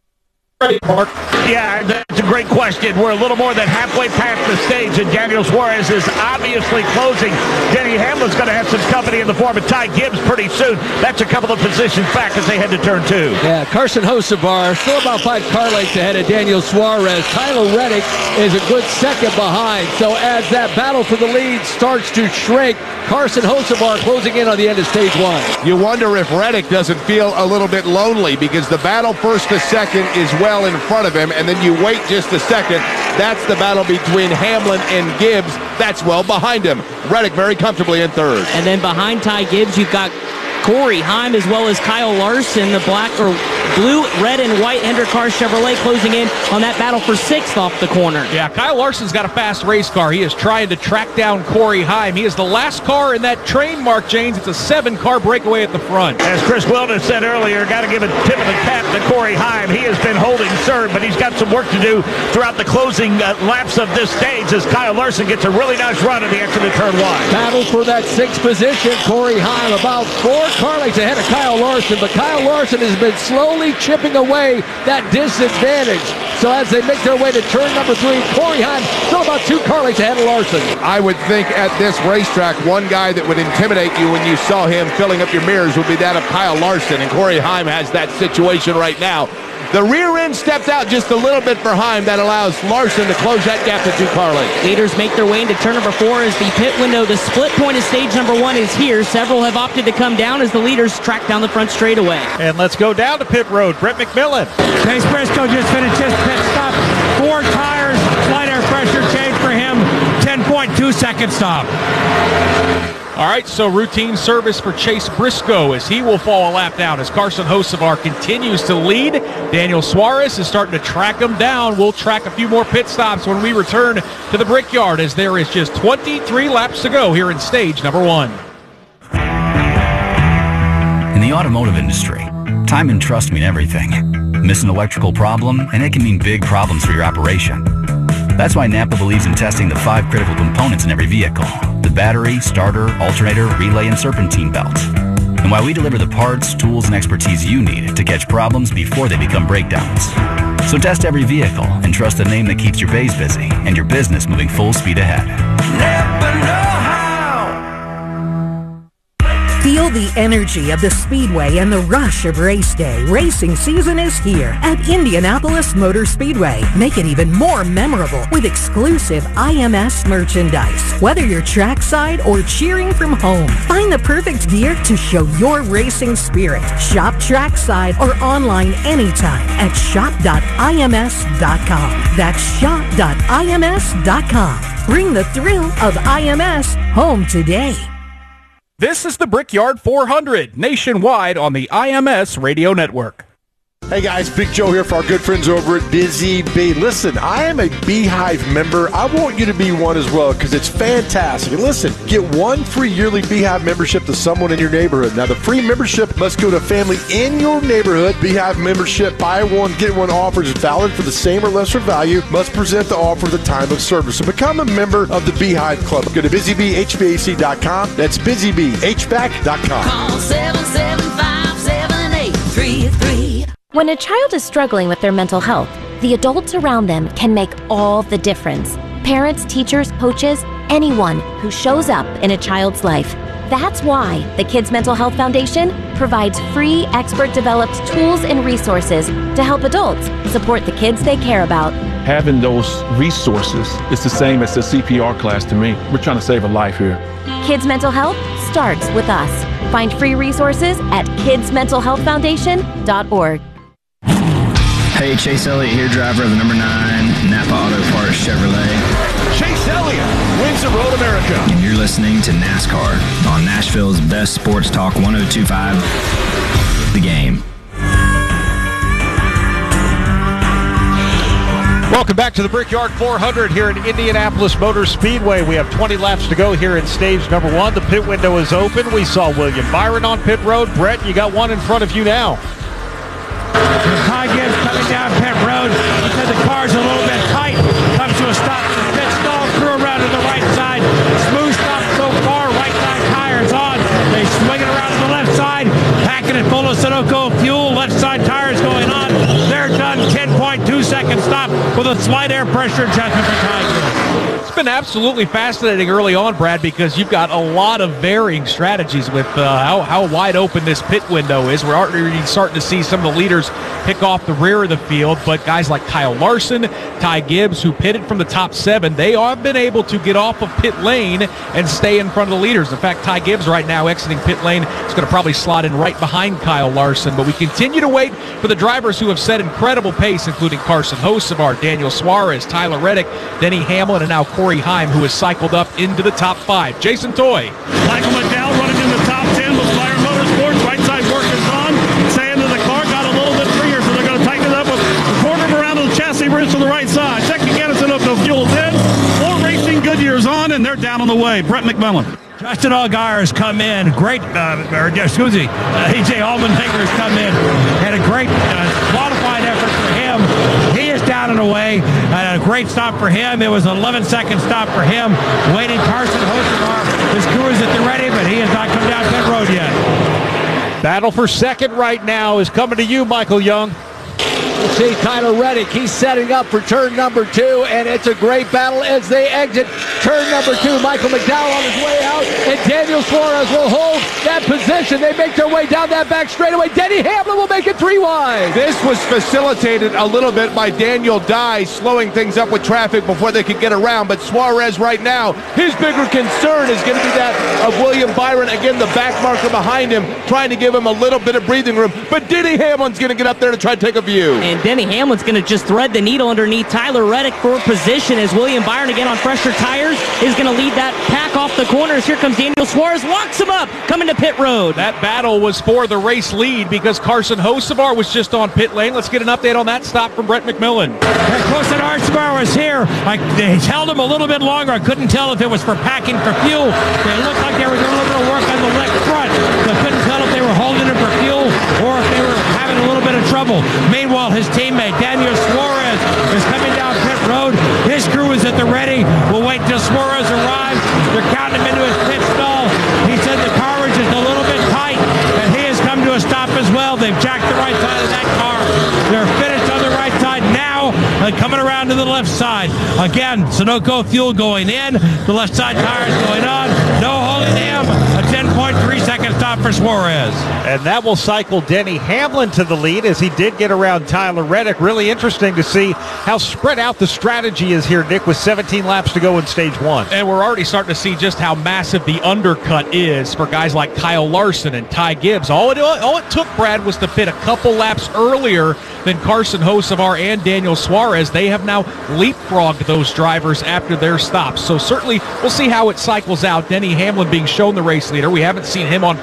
Mark. Yeah, that's a great question. We're a little more than halfway past the stage, and Daniel Suarez is obviously closing. Denny Hamlin's going to have some company in the form of Ty Gibbs pretty soon. That's a couple of positions back as they head to turn 2. Yeah, Carson Hocevar still about 5 car lengths ahead of Daniel Suarez. Tyler Reddick is a good second behind. So as that battle for the lead starts to shrink, Carson Hocevar closing in on the end of stage 1. You wonder if Reddick doesn't feel a little bit lonely because the battle first to second is well in front of him, and then you wait just a second. That's the battle between Hamlin and Gibbs. That's well behind him. Reddick very comfortably in 3rd. And then behind Ty Gibbs, you've got Corey Heim as well as Kyle Larson, the black or blue, red, and white Hendrick Car Chevrolet closing in on that battle for 6th off the corner. Yeah, Kyle Larson's got a fast race car. He is trying to track down Corey Heim. He is the last car in that train, Mark Janes. It's a 7-car breakaway at the front. As Chris Wilders said earlier, got to give a tip of the cap to Corey Heim. He has been holding serve, but he's got some work to do throughout the closing laps of this stage as Kyle Larson gets a really nice run at the exit of turn 1. Battle for that 6th position. Corey Heim about 4 car lengths ahead of Kyle Larson, but Kyle Larson has been slowly chipping away that disadvantage. So as they make their way to turn number 3, Corey Heim still about 2 car lengths ahead of Larson. I would think at this racetrack, one guy that would intimidate you when you saw him filling up your mirrors would be that of Kyle Larson, and Corey Heim has that situation right now. The rear end stepped out just a little bit for Heim. That allows Larson to close that gap to 2 car lengths. Leaders make their way into turn number 4 as the pit window, the split point of stage number 1 is here. Several have opted to come down as the leaders track down the front straightaway. And let's go down to pit road. Brett McMillan. Chase Briscoe just finished his pit stop. 4 tires, slight air pressure change for him. 10.2 second stop. All right, so routine service for Chase Briscoe as he will fall a lap down as Carson Hocevar continues to lead. Daniel Suarez is starting to track him down. We'll track a few more pit stops when we return to the Brickyard as there is just 23 laps to go here in stage number 1. In the automotive industry, time and trust mean everything. Miss an electrical problem, and it can mean big problems for your operation. That's why Napa believes in testing the 5 critical components in every vehicle: the battery, starter, alternator, relay, and serpentine belt. And why we deliver the parts, tools, and expertise you need to catch problems before they become breakdowns. So test every vehicle and trust the name that keeps your bays busy and your business moving full speed ahead. Napa know-how. Feel the energy of the Speedway and the rush of race day. Racing season is here at Indianapolis Motor Speedway. Make it even more memorable with exclusive IMS merchandise. Whether you're trackside or cheering from home, find the perfect gear to show your racing spirit. Shop trackside or online anytime at shop.ims.com. That's shop.ims.com. Bring the thrill of IMS home today. This is the Brickyard 400 nationwide on the IMS Radio Network. Hey guys, Big Joe here for our good friends over at Busy Bee. Listen, I am a Beehive member. I want you to be one as well because it's fantastic. And listen, get one free yearly Beehive membership to someone in your neighborhood. Now, the free membership must go to a family in your neighborhood. Beehive membership, buy one, get one offers is valid for the same or lesser value. Must present the offer at the time of service. So become a member of the Beehive Club. Go to BusyBeeHVAC.com. That's BusyBeeHVAC.com. Call 775-7833. When a child is struggling with their mental health, the adults around them can make all the difference. Parents, teachers, coaches, anyone who shows up in a child's life. That's why the Kids Mental Health Foundation provides free, expert-developed tools and resources to help adults support the kids they care about. Having those resources is the same as the CPR class to me. We're trying to save a life here. Kids Mental Health starts with us. Find free resources at kidsmentalhealthfoundation.org. Hey, Chase Elliott here, driver of the number 9 Napa Auto Parts Chevrolet. Chase Elliott wins the Road America. And you're listening to NASCAR on Nashville's best sports talk, 102.5 The Game. Welcome back to the Brickyard 400 here at Indianapolis Motor Speedway. We have 20 laps to go here in stage number 1. The pit window is open. We saw William Byron on pit road. Brett, you got one in front of you now. Ty Gibbs coming down pit road. He said the car's a little bit tight. Comes to a stop in the pit stall. Crew around to the right side. Smooth stop so far. Right side tires on. They swing it around to the left side. Packing it full of Sunoco fuel. Left side tires going on. They're done. 10.2 second stop with a slight air pressure adjustment for Ty Gibbs. It's been absolutely fascinating early on, Brad, because you've got a lot of varying strategies with how wide open this pit window is. We're already starting to see some of the leaders pick off the rear of the field, but guys like Kyle Larson, Ty Gibbs, who pitted from the top 7, they have been able to get off of pit lane and stay in front of the leaders. In fact, Ty Gibbs right now exiting pit lane is going to probably slot in right behind Kyle Larson, but we continue to wait for the drivers who have set incredible pace, including Carson Hocevar, Daniel Suarez, Tyler Reddick, Denny Hamlin, and now Corey Heim, who has cycled up into the top 5. Jason Toy. Michael McDowell running in the top 10 with Flyer Motorsports. Right side work is on. Sand in the car got a little bit freer, so they're going to tighten it up with a quarter of a round of the chassis ridge to the right side. Second Gaddison up to fuel's in. 4 Racing Goodyear's on, and they're down on the way. Brett McMillan. Justin Allgaier has come in. Great, A.J. Allmendinger has come in. Had a great qualified effort for him. He is down and away. A great stop for him. It was an 11-second stop for him. Waiting Carson Hocevar. His crew is at the ready, but he has not come down pit road yet. Battle for second right now is coming to you, Michael Young. You see Tyler Reddick, he's setting up for turn number 2, and it's a great battle as they exit turn number 2. Michael McDowell on his way out, and Daniel Suarez will hold that position. They make their way down that back straightaway. Denny Hamlin will make it 3 wide. This was facilitated a little bit by Daniel Dye slowing things up with traffic before they could get around, but Suarez right now, his bigger concern is going to be that of William Byron. Again, the back marker behind him, trying to give him a little bit of breathing room, but Denny Hamlin's going to get up there to try to take a view. And Denny Hamlin's going to just thread the needle underneath Tyler Reddick for position as William Byron, again on fresher tires, is going to lead that pack off the corners. Here comes Daniel Suarez, locks him up, coming to pit road. That battle was for the race lead because Carson Hocevar was just on pit lane. Let's get an update on that stop from Brett McMillan. Carson Hocevar was here. They held him a little bit longer. I couldn't tell if it was for packing for fuel. They looked like they were doing a little bit of work on the left front. So I couldn't tell if they were holding him for fuel or if they were having a little bit of trouble. Meanwhile, his teammate Daniel Suarez is coming down pit road. His crew is at the ready. We'll wait till Suarez arrives. They're counting him into his pit stall. He said the car was just a little bit tight, and he has come to a stop as well. They've jacked the right side of that car. They're finished on the right side now, coming around to the left side. Again, Sunoco fuel going in. The left side tires going on. No holding him. A 10.3 second stop for Suarez. And that will cycle Denny Hamlin to the lead as he did get around Tyler Reddick. Really interesting to see how spread out the strategy is here, Nick, with 17 laps to go in stage 1. And we're already starting to see just how massive the undercut is for guys like Kyle Larson and Ty Gibbs. All it took, Brad, was to pit a couple laps earlier than Carson Hocevar and Daniel Suarez. They have now leapfrogged those drivers after their stops. So certainly we'll see how it cycles out. Denny Hamlin being shown the race leader. We haven't seen him on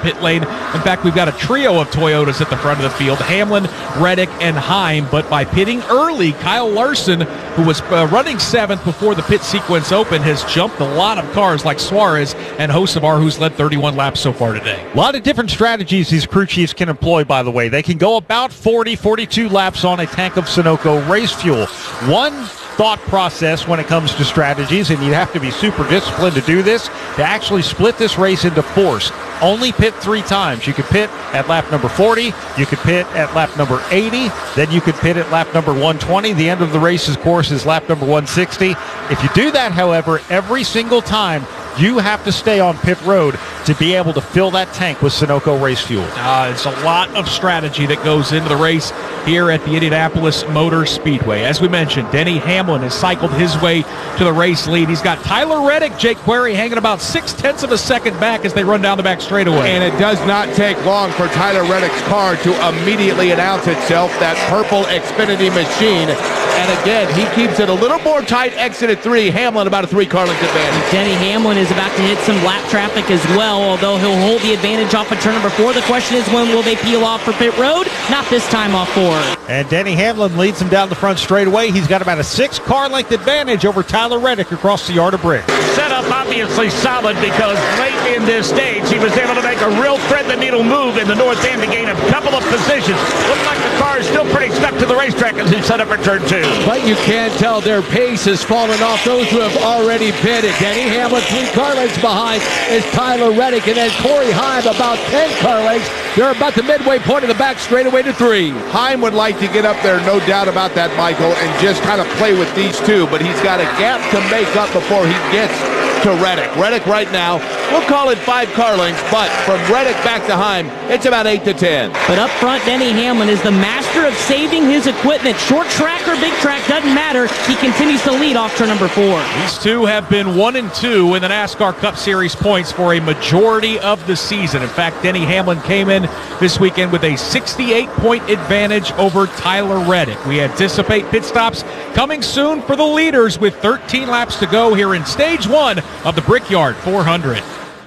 pit lane. In fact, we've got a trio of Toyotas at the front of the field, Hamlin, Reddick, and Heim. But by pitting early, Kyle Larson, who was running 7th before the pit sequence opened, has jumped a lot of cars like Suarez and Hocevar, who's led 31 laps so far today. A lot of different strategies these crew chiefs can employ, by the way. They can go about 40, 42 laps on a tank of Sunoco race fuel. One thought process when it comes to strategies, and you have to be super disciplined to do this, to actually split this race into fours. Only pit 3 times. You could pit at lap number 40, you could pit at lap number 80, then you could pit at lap number 120. The end of the race's course is lap number 160. If you do that, however, every single time, you have to stay on pit road to be able to fill that tank with Sunoco race fuel. It's a lot of strategy that goes into the race here at the Indianapolis Motor Speedway. As we mentioned, Denny Hamlin has cycled his way to the race lead. He's got Tyler Reddick, Jake Query hanging about 0.6 of a second back as they run down the back straightaway. And it does not take long for Tyler Reddick's car to immediately announce itself, that purple Xfinity machine. And again, he keeps it a little more tight exit at 3. Hamlin about a 3-car length advantage. Denny Hamlin is about to hit some lap traffic as well, although he'll hold the advantage off of turn number 4. The question is, when will they peel off for pit road? Not this time off 4. And Denny Hamlin leads him down the front straightaway. He's got about a 6-car length advantage over Tyler Reddick across the yard of bricks. Setup obviously solid because late in this stage he was able to make a real thread-the-needle move in the north end to gain a couple of positions. Looks like the car is still pretty stuck to the racetrack as he set up for turn 2. But you can tell their pace has fallen off those who have already pitted. Denny Hamlin 3-car lengths behind is Tyler Reddick, and then Corey Heim about 10-car lengths. They're about the midway point of the back straightaway to 3. Heim would like to get up there, no doubt about that, Michael, and just kind of play with these two, but he's got a gap to make up before he gets to Reddick. Reddick right now, we'll call it 5-car lengths, but from Reddick back to Heim, it's about 8 to 10. But up front, Denny Hamlin is the master of saving his equipment. Short track or big track, doesn't matter. He continues to lead off turn number 4. These two have been 1 and 2 in the NASCAR Cup Series points for a majority of the season. In fact, Denny Hamlin came in this weekend with a 68-point advantage over Tyler Reddick. We anticipate pit stops coming soon for the leaders with 13 laps to go here in stage 1 of the Brickyard 400.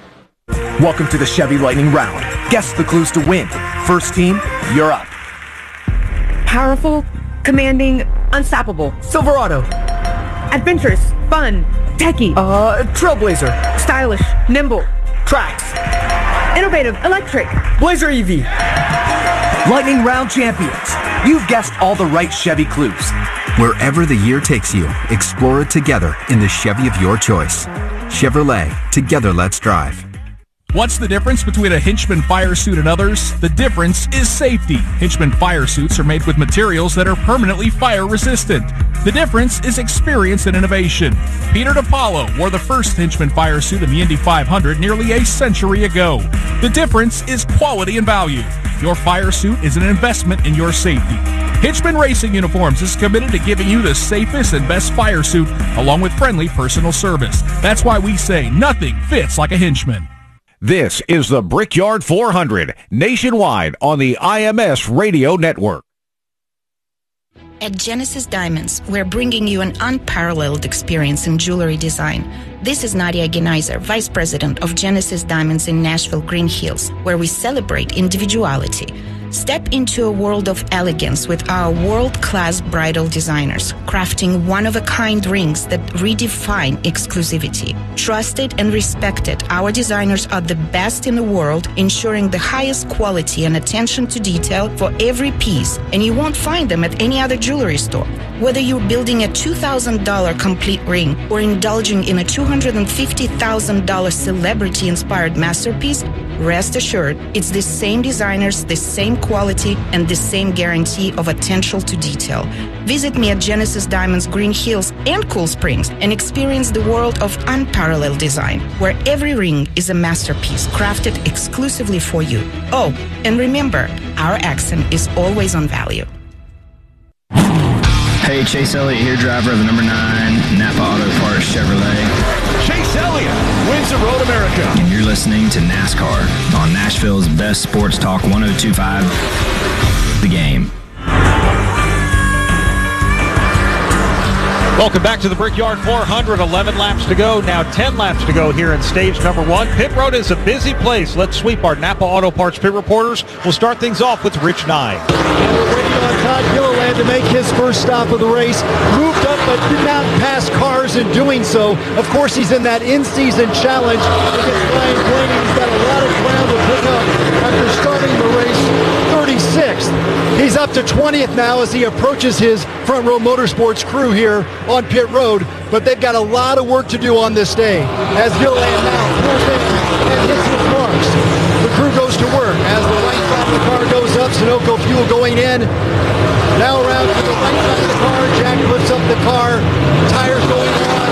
Welcome to the Chevy Lightning Round. Guess the clues to win. First team, you're up. Powerful, commanding, unstoppable. Silverado. Adventurous, fun, techie. Trailblazer. Stylish, nimble. Trax. Innovative, electric. Blazer EV. Lightning Round champions. You've guessed all the right Chevy clues. Wherever the year takes you, explore it together in the Chevy of your choice. Chevrolet, together let's drive. What's the difference between a Hinchman fire suit and others? The difference is safety. Hinchman fire suits are made with materials that are permanently fire resistant. The difference is experience and innovation. Peter DiPaolo wore the first Hinchman fire suit in the Indy 500 nearly a century ago. The difference is quality and value. Your fire suit is an investment in your safety. Hinchman Racing Uniforms is committed to giving you the safest and best fire suit along with friendly personal service. That's why we say nothing fits like a Hinchman. This is the Brickyard 400, nationwide on the IMS Radio Network. At Genesis Diamonds, we're bringing you an unparalleled experience in jewelry design. This is Nadia Genaiser, Vice President of Genesis Diamonds in Nashville, Green Hills, where we celebrate individuality. Step into a world of elegance with our world-class bridal designers, crafting one-of-a-kind rings that redefine exclusivity. Trusted and respected, our designers are the best in the world, ensuring the highest quality and attention to detail for every piece, and you won't find them at any other jewelry store. Whether you're building a $2,000 complete ring or indulging in a $250,000 celebrity-inspired masterpiece, rest assured, it's the same designers, the same quality, and the same guarantee of attention to detail. Visit me at Genesis Diamonds Green Hills and Cool Springs and experience the world of unparalleled design, where every ring is a masterpiece crafted exclusively for you. Oh, and remember, our accent is always on value. Hey, Chase Elliott here, driver of the number 9 Napa Auto Parts Chevrolet. Chase Elliott wins the Road America. And you're listening to NASCAR on Nashville's best sports talk 102.5, The Game. Welcome back to the Brickyard 400. 11 laps to go. Now 10 laps to go here in stage number 1. Pit road is a busy place. Let's sweep our Napa Auto Parts pit reporters. We'll start things off with Rich Nye. And we're waiting on Todd Gilliland to make his first stop of the race. Moved up but did not pass cars in doing so. Of course, he's in that in-season challenge against Ryan Blaney. He's got a lot of ground to pick up after starting the race 36th. He's up to 20th now as he approaches his Front Row Motorsports crew here on pit road, but they've got a lot of work to do on this day. As Gilliland now pulls in and hits his marks, the crew goes to work as the right side of the car goes up. Sunoco fuel going in. Now around to the right side of the car. Jack lifts up the car. Tires going on.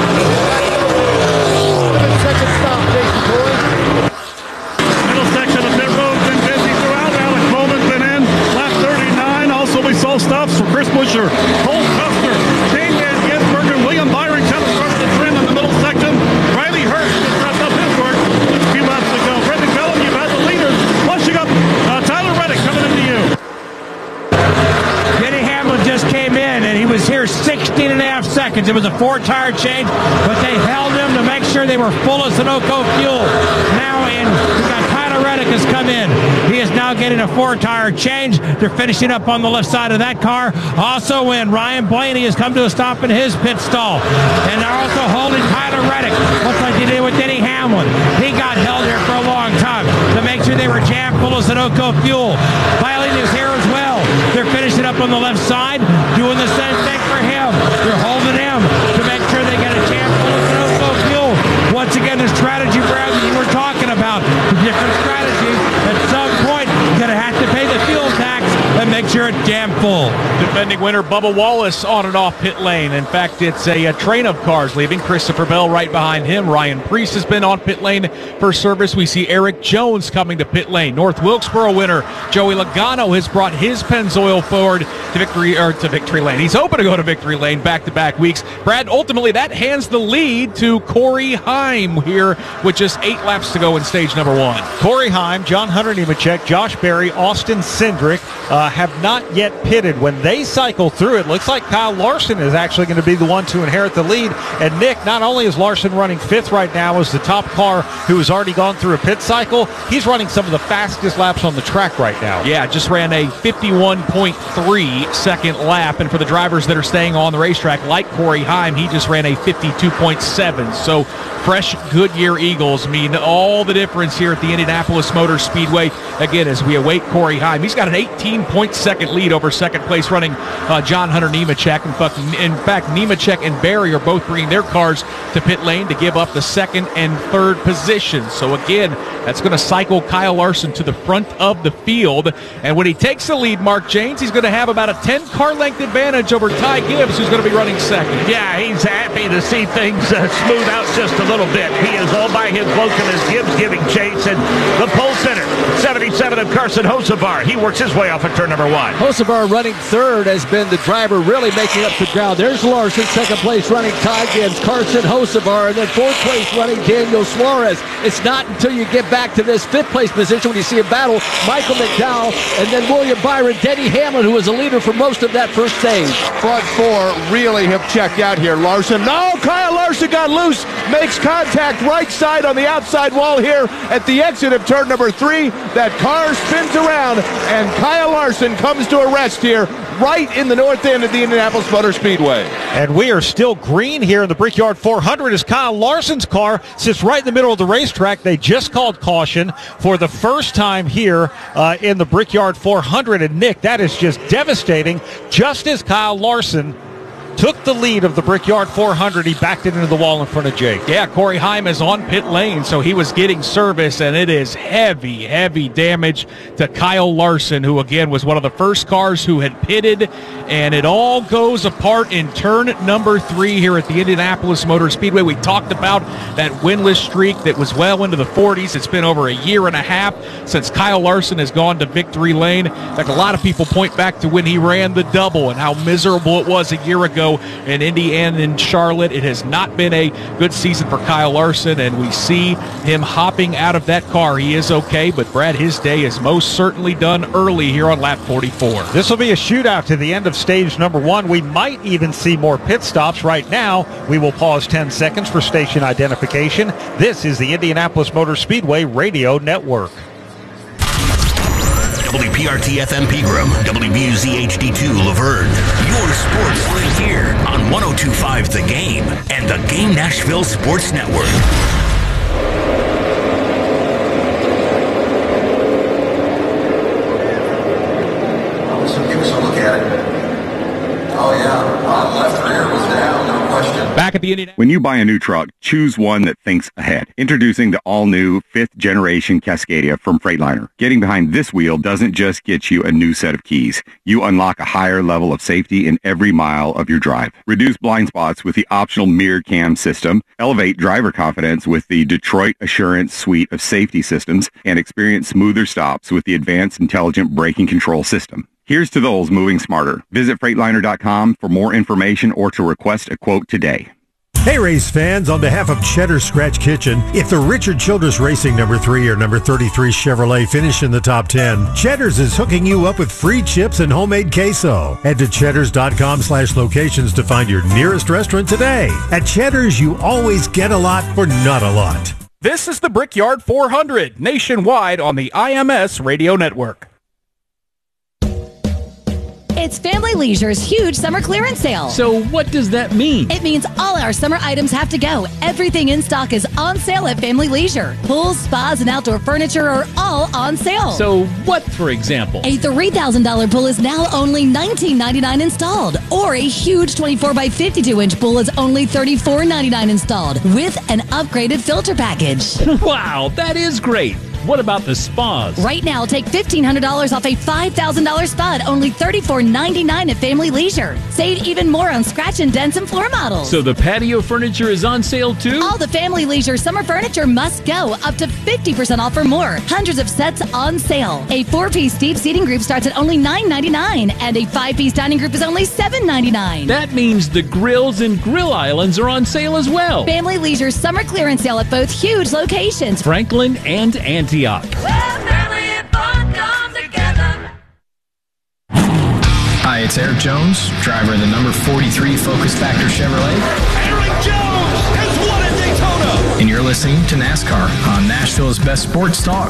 Second stop, Jason Toy. Middle section of pit road been busy throughout. Alex Bowman's been in. Lap 39. Also, we saw stops for Chris Buescher, Cole Custer, Shane Van Gisbergen, William Byron coming across the trim in the middle section. Riley Hurst just wrapped up his work just a few laps ago. Brendan Bellum, you've had the leaders. Plus, you got Tyler Reddick coming into you. Denny Hamlin just came in, and he was here 16 and a half seconds. It was a 4-tire change, but they held him to make sure they were full of Sunoco fuel. Now in, we got Tyler Reddick has come in. He is now getting a 4-tire change. They're finishing up on the left side of that car. Also in, Ryan Blaney has come to a stop in his pit stall. And they're also holding Tyler Reddick, much like they did with Denny Hamlin. He got held here for a long time to make sure they were jammed full of Sunoco fuel. Biley is here as well. They're finishing up on the left side, doing the same thing for him. They're holding him to make sure they get a jam full of Sunoco fuel. Once again, the strategy, Brad, that you were talking about, the different strategies. At some point, you're going to have to pay the fuel tax and make sure it's jam full. Defending winner Bubba Wallace on and off pit lane. In fact, it's a train of cars leaving. Christopher Bell right behind him. Ryan Preece has been on pit lane for service. We see Eric Jones coming to pit lane. North Wilkesboro winner Joey Logano has brought his Pennzoil forward to victory lane. He's hoping to go to victory lane back-to-back weeks. Brad, ultimately that hands the lead to Corey Heim here with just 8 laps to go in stage number 1. Corey Heim, John Hunter Nemechek, Josh Berry, Austin Cindric have not yet pitted. When they cycle through, it looks like Kyle Larson is actually going to be the one to inherit the lead. And Nick, not only is Larson running 5th right now as the top car who has already gone through a pit cycle, he's running some of the fastest laps on the track right now. Yeah, just ran a 51.3 second lap. And for the drivers that are staying on the racetrack, like Corey Heim, he just ran a 52.7. So fresh Goodyear Eagles mean all the difference here at the Indianapolis Motor Speedway. Again, as we await Corey Heim, he's got an 18-point-second lead over second place running John Hunter Nemechek. In fact, Nemechek and Berry are both bringing their cars to pit lane to give up the second and third position. So again, that's going to cycle Kyle Larson to the front of the field. And when he takes the lead, Mark Janes, he's going to have about a 10-car length advantage over Ty Gibbs, who's going to be running second. Yeah, he's happy to see things smooth out just a little bit. He is all by his lonesome as Gibbs giving chase. And the pole center, 77 of Carson Hocevar. He works his way off at turn number 1. Hocevar running third has been the driver really making up the ground. There's Larson, second place running Ty Gibbs, Carson Hocevar, and then fourth place running Daniel Suarez. It's not until you get back to this fifth place position when you see a battle, Michael McDowell, and then William Byron, Denny Hamlin, who was a leader for most of that first stage. Front 4 really have checked out here. Larson, no, Kyle Larson got loose, makes contact right side on the outside wall here at the exit of turn number 3. That car spins around, and Kyle Larson comes to a rest here right in the north end of the Indianapolis Motor Speedway. And we are still green here in the Brickyard 400 as Kyle Larson's car sits right in the middle of the racetrack. They just called caution for the first time here in the Brickyard 400. And Nick, that is just devastating. Just as Kyle Larson took the lead of the Brickyard 400, he backed it into the wall in front of Jake. Yeah, Corey Heim is on pit lane, so he was getting service, and it is heavy, heavy damage to Kyle Larson, who, again, was one of the first cars who had pitted, and it all goes apart in turn number 3 here at the Indianapolis Motor Speedway. We talked about that winless streak that was well into the 40s. It's been over a year and a half since Kyle Larson has gone to victory lane. In fact, a lot of people point back to when he ran the double and how miserable it was a year ago. Briscoe in Indy and in Charlotte. It has not been a good season for Kyle Larson, and we see him hopping out of that car. He is okay, but Brad, his day is most certainly done early here on lap 44. This will be a shootout to the end of stage number 1. We might even see more pit stops. Right now, we will pause 10 seconds for station identification. This is the Indianapolis Motor Speedway Radio Network. WPRT-FM Pegram, WBUZ-HD2 Laverne. Your sports live here on 102.5 The Game and the Game Nashville Sports Network. So give us a look at it. Oh yeah, left rear was down, no question. Back at the Indianapolis. When you buy a new truck, choose one that thinks ahead. Introducing the all-new 5th generation Cascadia from Freightliner. Getting behind this wheel doesn't just get you a new set of keys. You unlock a higher level of safety in every mile of your drive. Reduce blind spots with the optional mirror cam system. Elevate driver confidence with the Detroit Assurance suite of safety systems. And experience smoother stops with the advanced intelligent braking control system. Here's to those moving smarter. Visit Freightliner.com for more information or to request a quote today. Hey race fans, on behalf of Cheddar's Scratch Kitchen, if the Richard Childress Racing number 3 or number 33 Chevrolet finish in the top 10, Cheddar's is hooking you up with free chips and homemade queso. Head to cheddars.com/locations to find your nearest restaurant today. At Cheddar's, you always get a lot for not a lot. This is the Brickyard 400, nationwide on the IMS Radio Network. It's Family Leisure's huge summer clearance sale. So what does that mean? It means all our summer items have to go. Everything in stock is on sale at Family Leisure. Pools, spas, and outdoor furniture are all on sale. So what, for example? A $3,000 pool is now only $19.99 installed. Or a huge 24 by 52-inch pool is only $34.99 installed with an upgraded filter package. Wow, that is great. What about the spas? Right now, take $1,500 off a $5,000 spa at only $34.99 at Family Leisure. Save even more on scratch and dents and floor models. So the patio furniture is on sale too? All the Family Leisure summer furniture must go, up to 50% off or more. Hundreds of sets on sale. A 4-piece deep seating group starts at only $9.99, and a 5-piece dining group is only $7.99. That means the grills and grill islands are on sale as well. Family Leisure summer clearance sale at both huge locations, Franklin and Antioch. Hi, it's Eric Jones, driver of the number 43 Focus Factor Chevrolet. Eric Jones has won at Daytona. And you're listening to NASCAR on Nashville's best sports talk,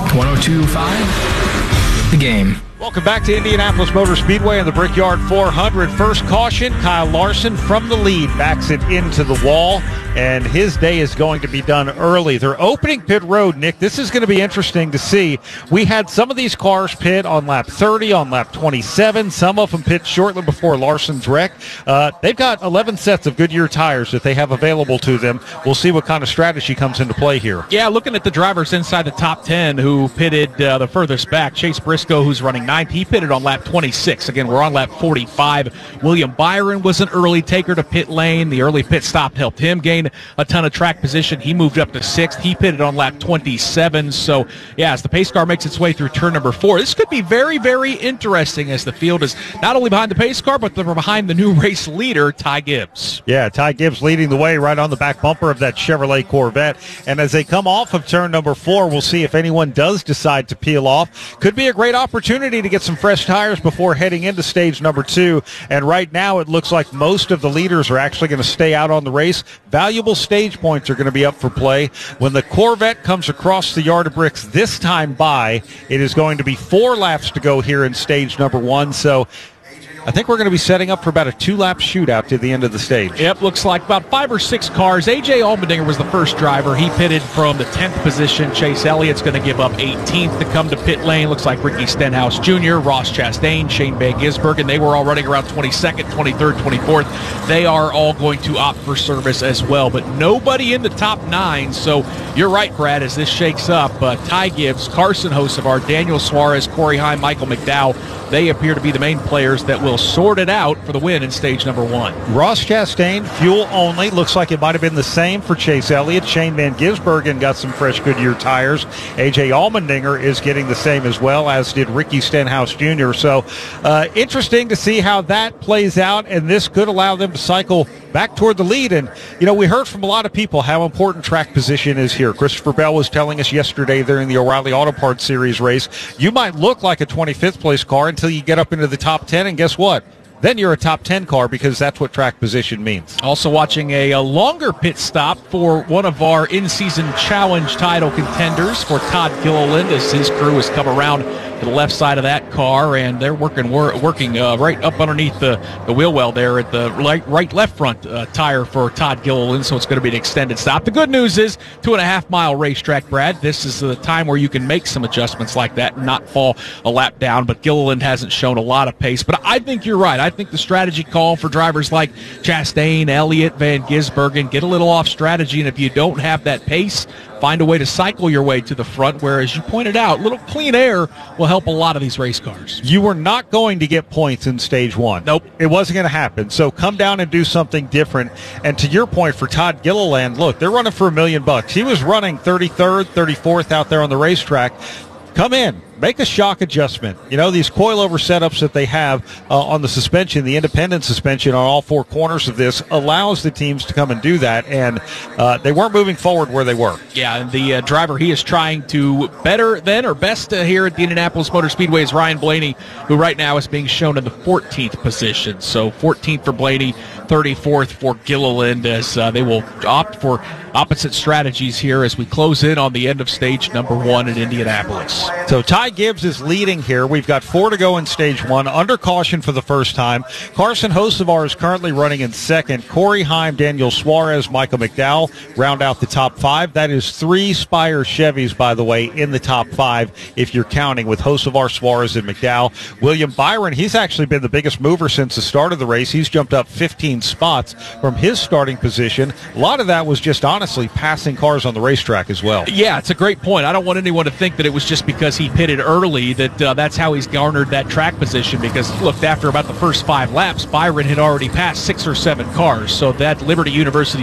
102.5 The Game. Welcome back to Indianapolis Motor Speedway and the Brickyard 400. First caution, Kyle Larson from the lead backs it into the wall, and his day is going to be done early. They're opening pit road, Nick. This is going to be interesting to see. We had some of these cars pit on lap 30, on lap 27. Some of them pit shortly before Larson's wreck. They've got 11 sets of Goodyear tires that they have available to them. We'll see what kind of strategy comes into play here. Yeah, looking at the drivers inside the top 10 who pitted the furthest back, Chase Briscoe, who's running 9th, he pitted on lap 26. Again, we're on lap 45. William Byron was an early taker to pit lane. The early pit stop helped him gain a ton of track position. He moved up to 6th. He pitted on lap 27. So, yeah, as the pace car makes its way through turn number 4, this could be very, very interesting as the field is not only behind the pace car, but they're behind the new race leader, Ty Gibbs. Yeah, Ty Gibbs leading the way right on the back bumper of that Chevrolet Corvette. And as they come off of turn number 4, we'll see if anyone does decide to peel off. Could be a great opportunity to get some fresh tires before heading into stage number 2. And right now it looks like most of the leaders are actually going to stay out on the race. Valuable stage points are going to be up for play. When the Corvette comes across the yard of bricks this time by, it is going to be 4 laps to go here in stage number 1. So I think we're going to be setting up for about a 2-lap shootout to the end of the stage. Yep, looks like about 5 or 6 cars. A.J. Allmendinger was the first driver. He pitted from the 10th position. Chase Elliott's going to give up 18th to come to pit lane. Looks like Ricky Stenhouse Jr., Ross Chastain, Shane Van Gisbergen, they were all running around 22nd, 23rd, 24th. They are all going to opt for service as well, but nobody in the top 9. So you're right, Brad, as this shakes up. Ty Gibbs, Carson Hocevar, Daniel Suarez, Corey Heim, Michael McDowell, they appear to be the main players that will will sort it out for the win in stage number 1. Ross Chastain, fuel only. Looks like it might have been the same for Chase Elliott. Shane Van Gisbergen got some fresh Goodyear tires. A.J. Allmendinger is getting the same as well, as did Ricky Stenhouse Jr. So interesting to see how that plays out, and this could allow them to cycle back toward the lead. And, we heard from a lot of people how important track position is here. Christopher Bell was telling us yesterday during the O'Reilly Auto Parts Series race, you might look like a 25th place car until you get up into the top 10, and guess what? Then you're a top 10 car, because that's what track position means. Also watching a longer pit stop for one of our in-season challenge title contenders for Todd Gilliland, as his crew has come around to the left side of that car, and they're working right up underneath the wheel well there at the right-left front tire for Todd Gilliland, so it's going to be an extended stop. The good news is 2.5-mile racetrack, Brad. This is the time where you can make some adjustments like that and not fall a lap down, but Gilliland hasn't shown a lot of pace. But I think you're right. I think the strategy call for drivers like Chastain, Elliott, Van Gisbergen, get a little off strategy, and if you don't have that pace, find a way to cycle your way to the front, where, as you pointed out, a little clean air will help a lot of these race cars. You were not going to get points in stage 1. Nope. It wasn't going to happen. So come down and do something different. And to your point, for Todd Gilliland, look, they're running for $1 million. He was running 33rd, 34th out there on the racetrack. Come in, make a shock adjustment. These coilover setups that they have on the suspension, the independent suspension on all four corners of this, allows the teams to come and do that, and they weren't moving forward where they were. Yeah, and the driver he is trying to better than or best here at the Indianapolis Motor Speedway is Ryan Blaney, who right now is being shown in the 14th position. So 14th for Blaney, 34th for Gilliland, as they will opt for opposite strategies here as we close in on the end of stage number 1 in Indianapolis. So Ty Gibbs is leading here. We've got 4 to go in stage 1, under caution for the first time. Carson Hocevar is currently running in second. Corey Heim, Daniel Suarez, Michael McDowell round out the top 5. That is 3 Spire Chevys, by the way, in the top 5, if you're counting, with Hocevar, Suarez, and McDowell. William Byron, he's actually been the biggest mover since the start of the race. He's jumped up 15 spots from his starting position. A lot of that was just honestly passing cars on the racetrack as well. Yeah, it's a great point. I don't want anyone to think that it was just because he pitted early that that's how he's garnered that track position, because look, after about the first 5 laps, Byron had already passed 6 or 7 cars, so that Liberty University